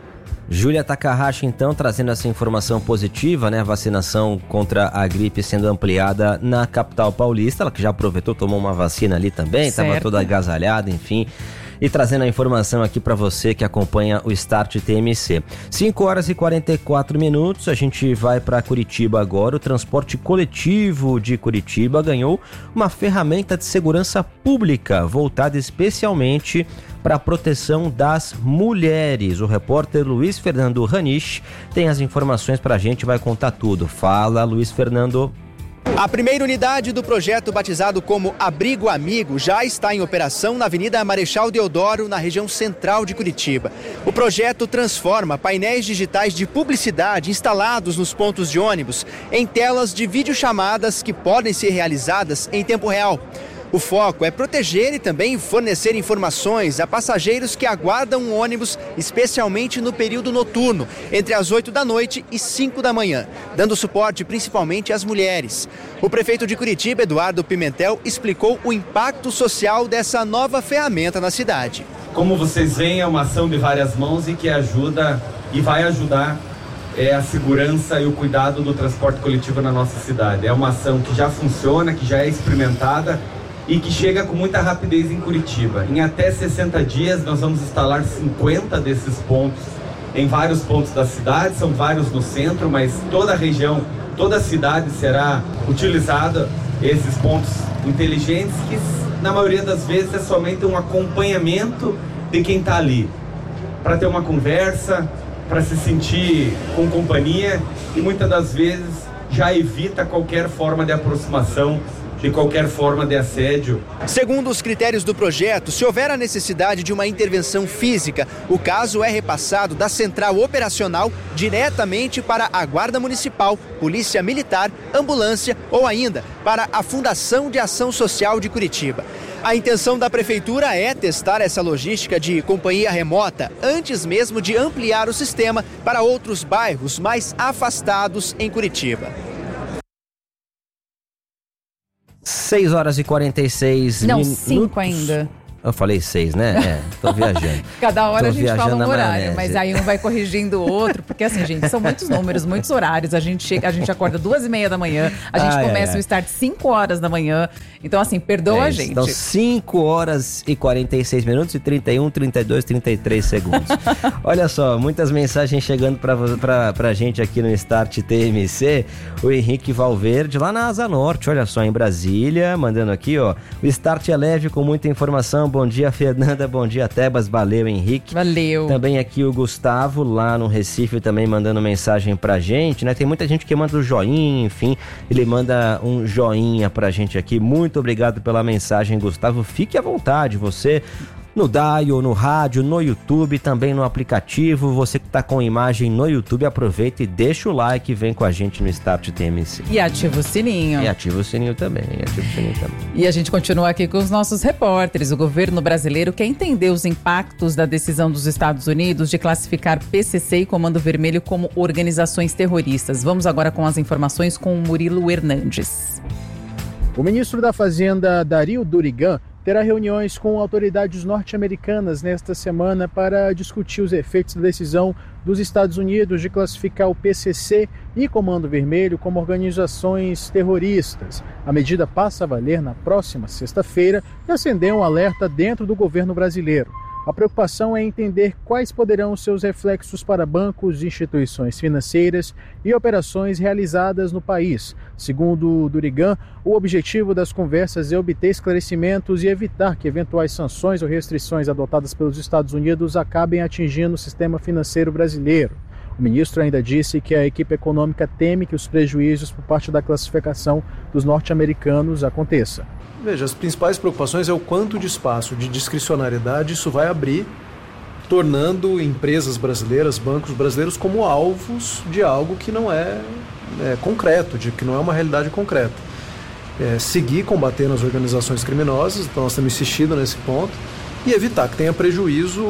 S2: Júlia Takahashi, então, trazendo essa informação positiva, né? A vacinação contra a gripe sendo ampliada na capital paulista. Ela que já aproveitou, tomou uma vacina ali também, estava toda agasalhada, enfim. E trazendo a informação aqui para você que acompanha o Start T M C. cinco horas e quarenta e quatro minutos, a gente vai para Curitiba agora. O transporte coletivo de Curitiba ganhou uma ferramenta de segurança pública voltada especialmente para a proteção das mulheres. O repórter Luiz Fernando Ranisch tem as informações para a gente, vai contar tudo. Fala, Luiz Fernando.
S19: A primeira unidade do projeto, batizado como Abrigo Amigo, já está em operação na Avenida Marechal Deodoro, na região central de Curitiba. O projeto transforma painéis digitais de publicidade instalados nos pontos de ônibus em telas de videochamadas que podem ser realizadas em tempo real. O foco é proteger e também fornecer informações a passageiros que aguardam um ônibus especialmente no período noturno, entre as oito da noite e cinco da manhã, dando suporte principalmente às mulheres. O prefeito de Curitiba, Eduardo Pimentel, explicou o impacto social dessa nova ferramenta na cidade.
S20: Como vocês veem, é uma ação de várias mãos e que ajuda e vai ajudar é, a segurança e o cuidado do transporte coletivo na nossa cidade. É uma ação que já funciona, que já é experimentada e que chega com muita rapidez em Curitiba. Em até sessenta dias nós vamos instalar cinquenta desses pontos em vários pontos da cidade, são vários no centro, mas toda a região, toda a cidade será utilizada esses pontos inteligentes que na maioria das vezes é somente um acompanhamento de quem está ali, para ter uma conversa, para se sentir com companhia e muitas das vezes já evita qualquer forma de aproximação, de qualquer forma de assédio.
S19: Segundo os critérios do projeto, se houver a necessidade de uma intervenção física, o caso é repassado da central operacional diretamente para a Guarda Municipal, Polícia Militar, Ambulância ou ainda para a Fundação de Ação Social de Curitiba. A intenção da Prefeitura é testar essa logística de companhia remota antes mesmo de ampliar o sistema para outros bairros mais afastados em Curitiba.
S2: seis horas e quarenta e seis
S1: Não,
S2: minutos.
S1: cinco ainda.
S2: Eu falei seis, né? É, tô viajando.
S1: Cada hora
S2: tô
S1: a gente fala um horário,
S2: maionese.
S1: mas aí um vai corrigindo o outro, porque assim, gente, são muitos números, muitos horários. A gente chega, a gente acorda duas e meia da manhã, a gente
S2: Ai,
S1: começa
S2: ai,
S1: o start cinco horas da manhã. Então, assim, perdoa
S2: É,
S1: a gente.
S2: Então, cinco horas e quarenta e seis minutos e trinta e um, trinta e dois, trinta e três segundos. Olha só, muitas mensagens chegando pra, pra, pra gente aqui no Start T M C. O Henrique Valverde, lá na Asa Norte, olha só, em Brasília, mandando aqui, ó. O Start é leve com muita informação. Bom dia, Fernanda. Bom dia, Tebas. Valeu, Henrique.
S1: Valeu.
S2: Também aqui o Gustavo, lá no Recife, também mandando mensagem pra gente, né? Tem muita gente que manda o joinha, enfim. Ele manda um joinha pra gente aqui. Muito obrigado pela mensagem, Gustavo. Fique à vontade, você no Dial, no rádio, no YouTube, também no aplicativo. Você que tá com imagem no YouTube, aproveita e deixa o like e vem com a gente no Start T M C.
S1: E ativa o sininho.
S2: E ativa o sininho também, e ativa o sininho também.
S1: E a gente continua aqui com os nossos repórteres. O governo brasileiro quer entender os impactos da decisão dos Estados Unidos de classificar P C C e Comando Vermelho como organizações terroristas. Vamos agora com as informações com o Murilo Hernandes.
S5: O ministro da Fazenda, Dario Durigan, terá reuniões com autoridades norte-americanas nesta semana para discutir os efeitos da decisão dos Estados Unidos de classificar o P C C e Comando Vermelho como organizações terroristas. A medida passa a valer na próxima sexta-feira e acendeu um alerta dentro do governo brasileiro. A preocupação é entender quais poderão seus reflexos para bancos, instituições financeiras e operações realizadas no país. Segundo Durigan, o objetivo das conversas é obter esclarecimentos e evitar que eventuais sanções ou restrições adotadas pelos Estados Unidos acabem atingindo o sistema financeiro brasileiro. O ministro ainda disse que a equipe econômica teme que os prejuízos por parte da classificação dos norte-americanos aconteça.
S21: Veja, as principais preocupações é o quanto de espaço de discricionariedade isso vai abrir, tornando empresas brasileiras, bancos brasileiros como alvos de algo que não é, é concreto, de que não é uma realidade concreta. É, seguir combatendo as organizações criminosas, então nós temos insistido nesse ponto, e evitar que tenha prejuízo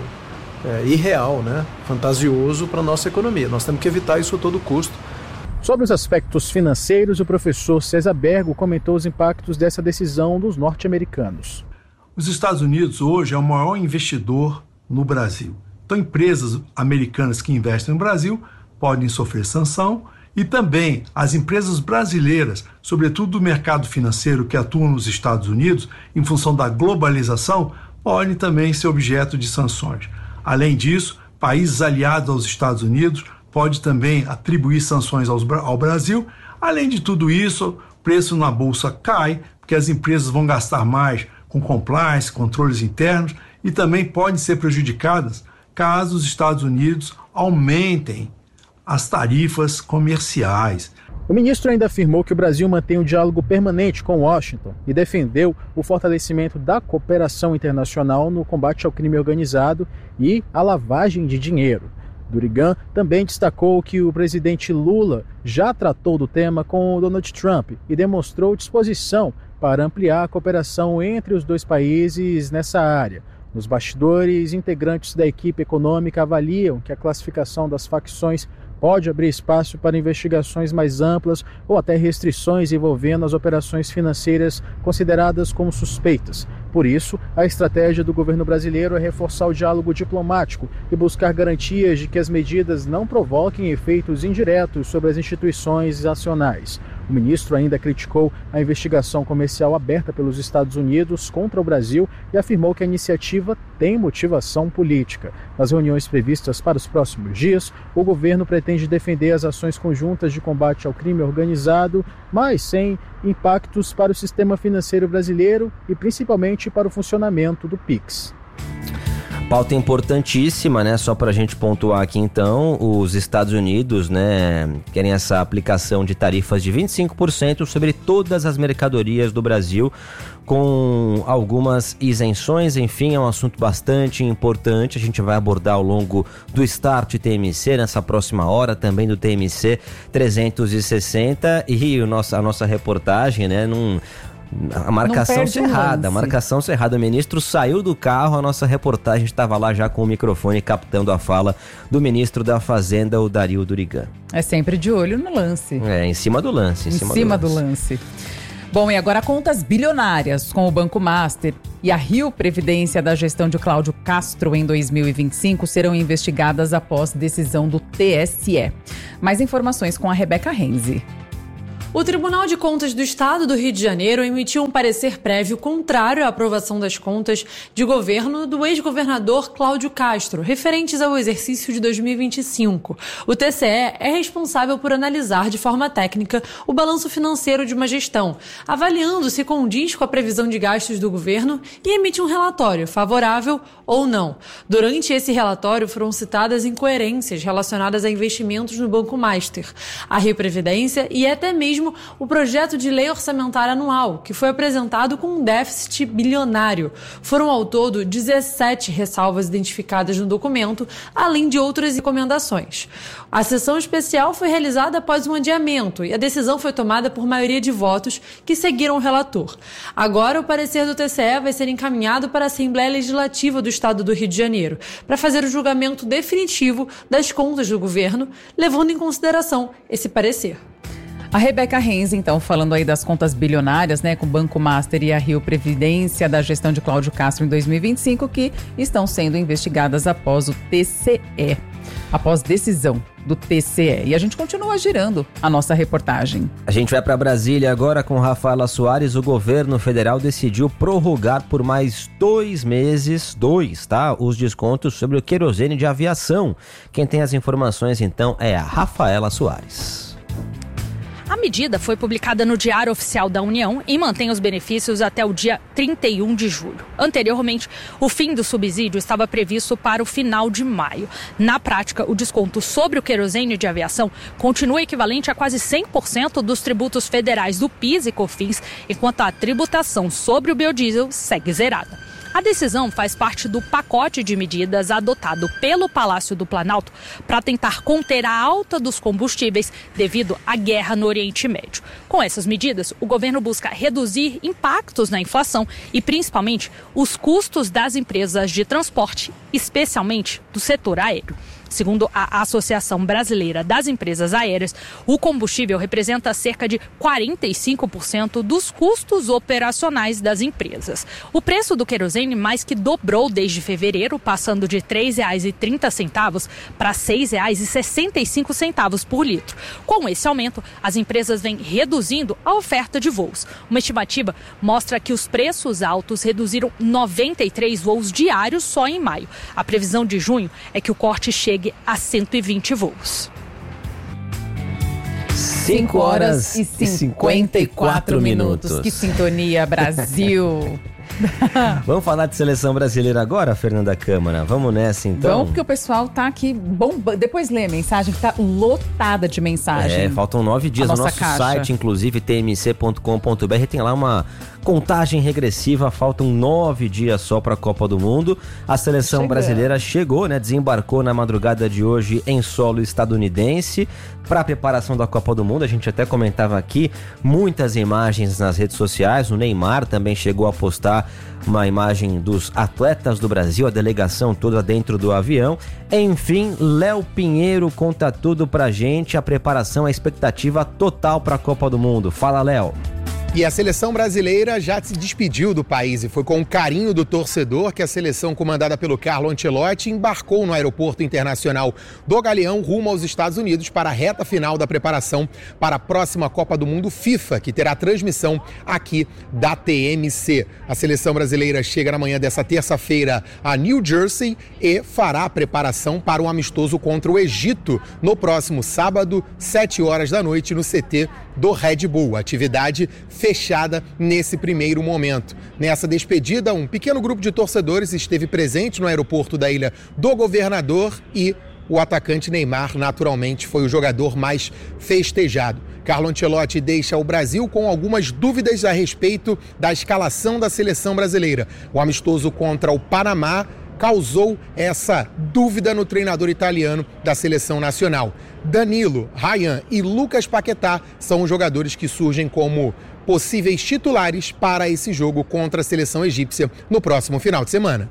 S21: é, irreal, né, fantasioso para a nossa economia. Nós temos que evitar isso a todo custo.
S5: Sobre os aspectos financeiros, o professor César Bergo comentou os impactos dessa decisão dos norte-americanos.
S22: Os Estados Unidos hoje é o maior investidor no Brasil. Então, empresas americanas que investem no Brasil podem sofrer sanção e também as empresas brasileiras, sobretudo do mercado financeiro que atuam nos Estados Unidos, em função da globalização, podem também ser objeto de sanções. Além disso, países aliados aos Estados Unidos pode também atribuir sanções aos, ao Brasil. Além de tudo isso, o preço na Bolsa cai, porque as empresas vão gastar mais com compliance, controles internos, e também podem ser prejudicadas caso os Estados Unidos aumentem as tarifas comerciais.
S5: O ministro ainda afirmou que o Brasil mantém um diálogo permanente com Washington e defendeu o fortalecimento da cooperação internacional no combate ao crime organizado e à lavagem de dinheiro. Durigan também destacou que o presidente Lula já tratou do tema com Donald Trump e demonstrou disposição para ampliar a cooperação entre os dois países nessa área. Nos bastidores, integrantes da equipe econômica avaliam que a classificação das facções pode abrir espaço para investigações mais amplas ou até restrições envolvendo as operações financeiras consideradas como suspeitas. Por isso, a estratégia do governo brasileiro é reforçar o diálogo diplomático e buscar garantias de que as medidas não provoquem efeitos indiretos sobre as instituições nacionais. O ministro ainda criticou a investigação comercial aberta pelos Estados Unidos contra o Brasil e afirmou que a iniciativa tem motivação política. Nas reuniões previstas para os próximos dias, o governo pretende defender as ações conjuntas de combate ao crime organizado, mas sem impactos para o sistema financeiro brasileiro e principalmente para o funcionamento do Pix.
S2: Pauta importantíssima, né? Só para a gente pontuar aqui então, os Estados Unidos, né, querem essa aplicação de tarifas de vinte e cinco por cento sobre todas as mercadorias do Brasil, com algumas isenções. Enfim, é um assunto bastante importante. A gente vai abordar ao longo do Start T M C, nessa próxima hora, também do T M C trezentos e sessenta, e o nosso, a nossa reportagem, né, num... A marcação cerrada, a marcação cerrada. O ministro saiu do carro, a nossa reportagem estava lá já com o microfone captando a fala do ministro da Fazenda, o Dario Durigan.
S1: É sempre de olho no lance.
S2: É, em cima do lance. Em,
S1: em
S2: cima,
S1: cima
S2: do,
S1: do,
S2: lance.
S1: do lance. Bom, e agora contas bilionárias com o Banco Master e a Rio Previdência da gestão de Cláudio Castro em dois mil e vinte e cinco serão investigadas após decisão do T S E. Mais informações com a Rebeca Renzi.
S3: O Tribunal de Contas do Estado do Rio de Janeiro emitiu um parecer prévio contrário à aprovação das contas de governo do ex-governador Cláudio Castro, referentes ao exercício de dois mil e vinte e cinco. O T C E é responsável por analisar de forma técnica o balanço financeiro de uma gestão, avaliando se condiz com a previsão de gastos do governo e emite um relatório, favorável ou não. Durante esse relatório foram citadas incoerências relacionadas a investimentos no Banco Master, a Rio Previdência e até mesmo o projeto de lei orçamentária anual, que foi apresentado com um déficit bilionário. Foram ao todo dezessete ressalvas identificadas no documento, além de outras recomendações. A sessão especial foi realizada após um adiamento e a decisão foi tomada por maioria de votos que seguiram o relator. Agora, o parecer do T C E vai ser encaminhado para a Assembleia Legislativa do Estado do Rio de Janeiro, para fazer o julgamento definitivo das contas do governo, levando em consideração esse parecer.
S1: A Rebeca Renzi, então, falando aí das contas bilionárias, né, com o Banco Master e a Rio Previdência da gestão de Cláudio Castro em dois mil e vinte e cinco, que estão sendo investigadas após o T C E, após decisão do T C E. E a gente continua girando a nossa reportagem.
S2: A gente vai para Brasília agora com Rafaela Soares. O governo federal decidiu prorrogar por mais dois meses, dois, tá? Os descontos sobre o querosene de aviação. Quem tem as informações, então, é a Rafaela Soares.
S4: A medida foi publicada no Diário Oficial da União e mantém os benefícios até o dia trinta e um de julho. Anteriormente, o fim do subsídio estava previsto para o final de maio. Na prática, o desconto sobre o querosene de aviação continua equivalente a quase cem por cento dos tributos federais do PIS e COFINS, enquanto a tributação sobre o biodiesel segue zerada. A decisão faz parte do pacote de medidas adotado pelo Palácio do Planalto para tentar conter a alta dos combustíveis devido à guerra no Oriente Médio. Com essas medidas, o governo busca reduzir impactos na inflação e, principalmente, os custos das empresas de transporte, especialmente do setor aéreo. Segundo a Associação Brasileira das Empresas Aéreas, o combustível representa cerca de quarenta e cinco por cento dos custos operacionais das empresas. O preço do querosene mais que dobrou desde fevereiro, passando de três reais e trinta centavos para seis reais e sessenta e cinco centavos por litro. Com esse aumento, as empresas vêm reduzindo a oferta de voos. Uma estimativa mostra que os preços altos reduziram noventa e três voos diários só em maio. A previsão de junho é que o corte chegue a cento e vinte voos.
S1: cinco horas e cinquenta e quatro minutos. Que sintonia, Brasil!
S2: Vamos falar de seleção brasileira agora, Fernanda Câmara? Vamos nessa, então?
S1: Vamos, porque o pessoal tá aqui bombando. Depois lê a mensagem, que tá lotada de mensagem.
S2: É, faltam nove dias. No nosso caixa. Site, inclusive, t m c ponto com ponto b r, tem lá uma contagem regressiva. Faltam nove dias só para a Copa do Mundo. A seleção Chegando. brasileira chegou, né? Desembarcou na madrugada de hoje em solo estadunidense para a preparação da Copa do Mundo. A gente até comentava aqui muitas imagens nas redes sociais. O Neymar também chegou a postar uma imagem dos atletas do Brasil, a delegação toda dentro do avião. Enfim, Léo Pinheiro conta tudo pra gente, a preparação, a expectativa total pra Copa do Mundo. Fala, Léo.
S6: E a seleção brasileira já se despediu do país e foi com o carinho do torcedor que a seleção comandada pelo Carlo Ancelotti embarcou no aeroporto internacional do Galeão rumo aos Estados Unidos para a reta final da preparação para a próxima Copa do Mundo FIFA, que terá transmissão aqui da T M C. A seleção brasileira chega na manhã dessa terça-feira a New Jersey e fará a preparação para um amistoso contra o Egito no próximo sábado, sete horas da noite, no C T do Red Bull. Atividade fechada nesse primeiro momento. Nessa despedida, um pequeno grupo de torcedores esteve presente no aeroporto da Ilha do Governador e o atacante Neymar, naturalmente, foi o jogador mais festejado. Carlo Ancelotti deixa o Brasil com algumas dúvidas a respeito da escalação da seleção brasileira. O amistoso contra o Panamá causou essa dúvida no treinador italiano da seleção nacional. Danilo, Ryan e Lucas Paquetá são os jogadores que surgem como possíveis titulares para esse jogo contra a seleção egípcia no próximo final de semana.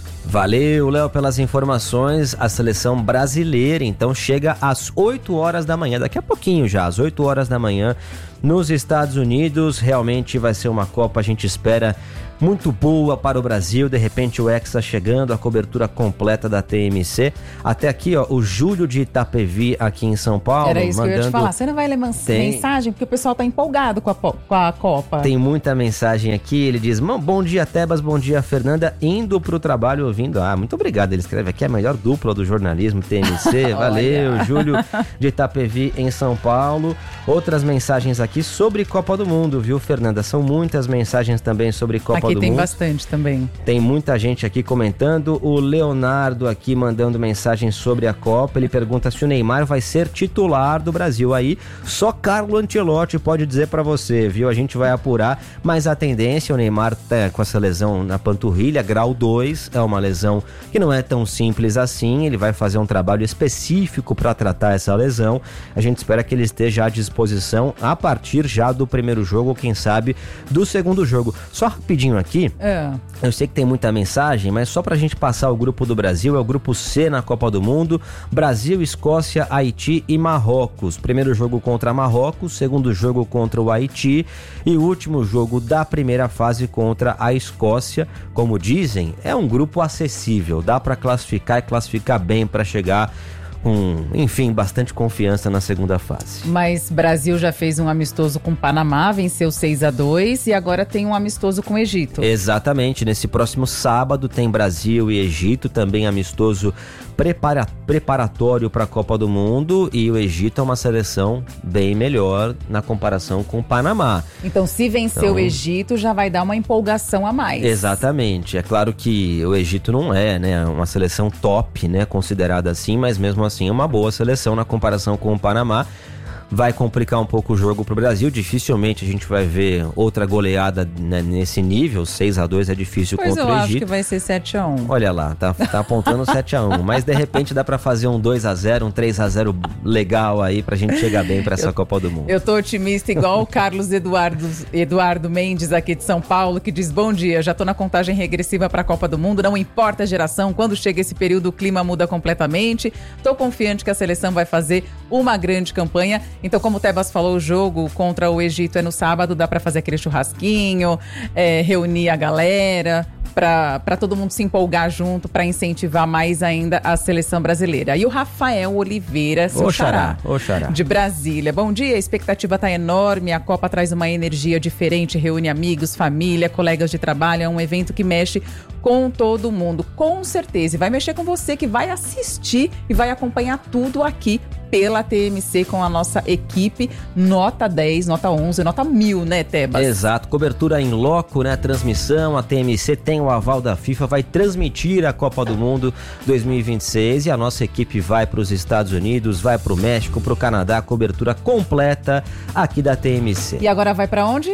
S2: Valeu, Léo, pelas informações. A seleção brasileira, então, chega às oito horas da manhã, daqui a pouquinho já, às oito horas da manhã, nos Estados Unidos. Realmente vai ser uma Copa, a gente espera, muito boa para o Brasil. De repente o Hexa chegando, a cobertura completa da T M C. Até aqui, ó, o Júlio de Itapevi, aqui em São Paulo.
S1: Era isso
S2: mandando...
S1: que eu ia te falar. Você não vai ler
S2: Tem...
S1: mensagem, porque o pessoal tá empolgado com a, com a Copa.
S2: Tem muita mensagem aqui. Ele diz: bom dia, Tebas, bom dia, Fernanda. Indo pro trabalho ouvindo. Ah, muito obrigado. Ele escreve aqui: a melhor dupla do jornalismo T M C. Valeu, Júlio de Itapevi, em São Paulo. Outras mensagens aqui sobre Copa do Mundo, viu, Fernanda? São muitas mensagens também sobre Copa
S1: aqui
S2: do Mundo.
S1: Aqui tem bastante também.
S2: Tem muita gente aqui comentando. O Leonardo aqui mandando mensagem sobre a Copa. Ele pergunta se o Neymar vai ser titular do Brasil. Aí só Carlo Ancelotti pode dizer pra você, viu? A gente vai apurar, mas a tendência, o Neymar tá com essa lesão na panturrilha, grau dois, é uma lesão que não é tão simples assim. Ele vai fazer um trabalho específico para tratar essa lesão. A gente espera que ele esteja à disposição a partir já do primeiro jogo, quem sabe do segundo jogo. Só rapidinho aqui,
S1: é.
S2: eu sei que tem muita mensagem, mas só pra gente passar o grupo do Brasil, é o grupo C na Copa do Mundo: Brasil, Escócia, Haiti e Marrocos. Primeiro jogo contra Marrocos, segundo jogo contra o Haiti e o último jogo da primeira fase contra a Escócia. Como dizem, é um grupo acessível, dá pra classificar e classificar bem pra chegar com, enfim, bastante confiança na segunda fase.
S1: Mas Brasil já fez um amistoso com Panamá, venceu seis a dois e agora tem um amistoso com o Egito.
S2: Exatamente, nesse próximo sábado tem Brasil e Egito, também amistoso prepara, preparatório para a Copa do Mundo, e o Egito é uma seleção bem melhor na comparação com o Panamá.
S1: Então, se vencer então, o Egito, já vai dar uma empolgação a mais.
S2: Exatamente, é claro que o Egito não é, né, uma seleção top, né, considerada assim, mas mesmo assim é uma boa seleção na comparação com o Panamá. Vai complicar um pouco o jogo pro Brasil, dificilmente a gente vai ver outra goleada, né, nesse nível. Seis a dois é difícil
S1: pois
S2: contra o Egito.
S1: Pois eu acho que vai ser sete a um.
S2: Olha lá, tá, tá apontando sete a um, mas de repente dá pra fazer um dois a zero, um três a zero legal aí pra gente chegar bem pra essa eu, Copa do Mundo.
S1: Eu tô otimista igual o Carlos Eduardo, Eduardo Mendes aqui de São Paulo, que diz: bom dia, já tô na contagem regressiva pra Copa do Mundo, não importa a geração, quando chega esse período o clima muda completamente, tô confiante que a seleção vai fazer uma grande campanha. Então, como o Tebas falou, o jogo contra o Egito é no sábado, dá pra fazer aquele churrasquinho, é, reunir a galera, pra, pra todo mundo se empolgar junto, pra incentivar mais ainda a seleção brasileira. E o Rafael Oliveira, seu xará,
S2: xará,
S1: de Brasília. Bom dia, a expectativa tá enorme, a Copa traz uma energia diferente, reúne amigos, família, colegas de trabalho, é um evento que mexe com todo mundo, com certeza, e vai mexer com você que vai assistir e vai acompanhar tudo aqui pela T M C com a nossa equipe, nota dez, nota onze, nota mil, né, Tebas?
S2: Exato, cobertura em loco, né, transmissão, a T M C tem o aval da FIFA, vai transmitir a Copa do Mundo dois mil e vinte e seis, e a nossa equipe vai para os Estados Unidos, vai para o México, para o Canadá, cobertura completa aqui da T M C.
S1: E agora vai para onde?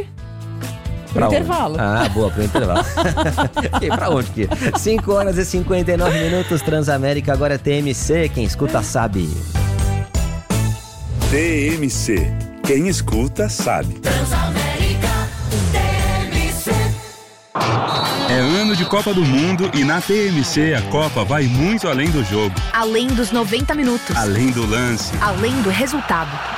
S1: Pro
S2: pra
S1: intervalo.
S2: Onde? Ah, boa, pro intervalo. E pra onde que? cinco horas e cinquenta e nove minutos, Transamérica, agora é T M C, quem escuta sabe.
S13: T M C, quem escuta sabe.
S14: Transamérica, T M C.
S13: ano de Copa do Mundo e na T M C a Copa vai muito além do jogo.
S15: Além dos noventa minutos.
S13: Além do lance.
S15: Além do resultado.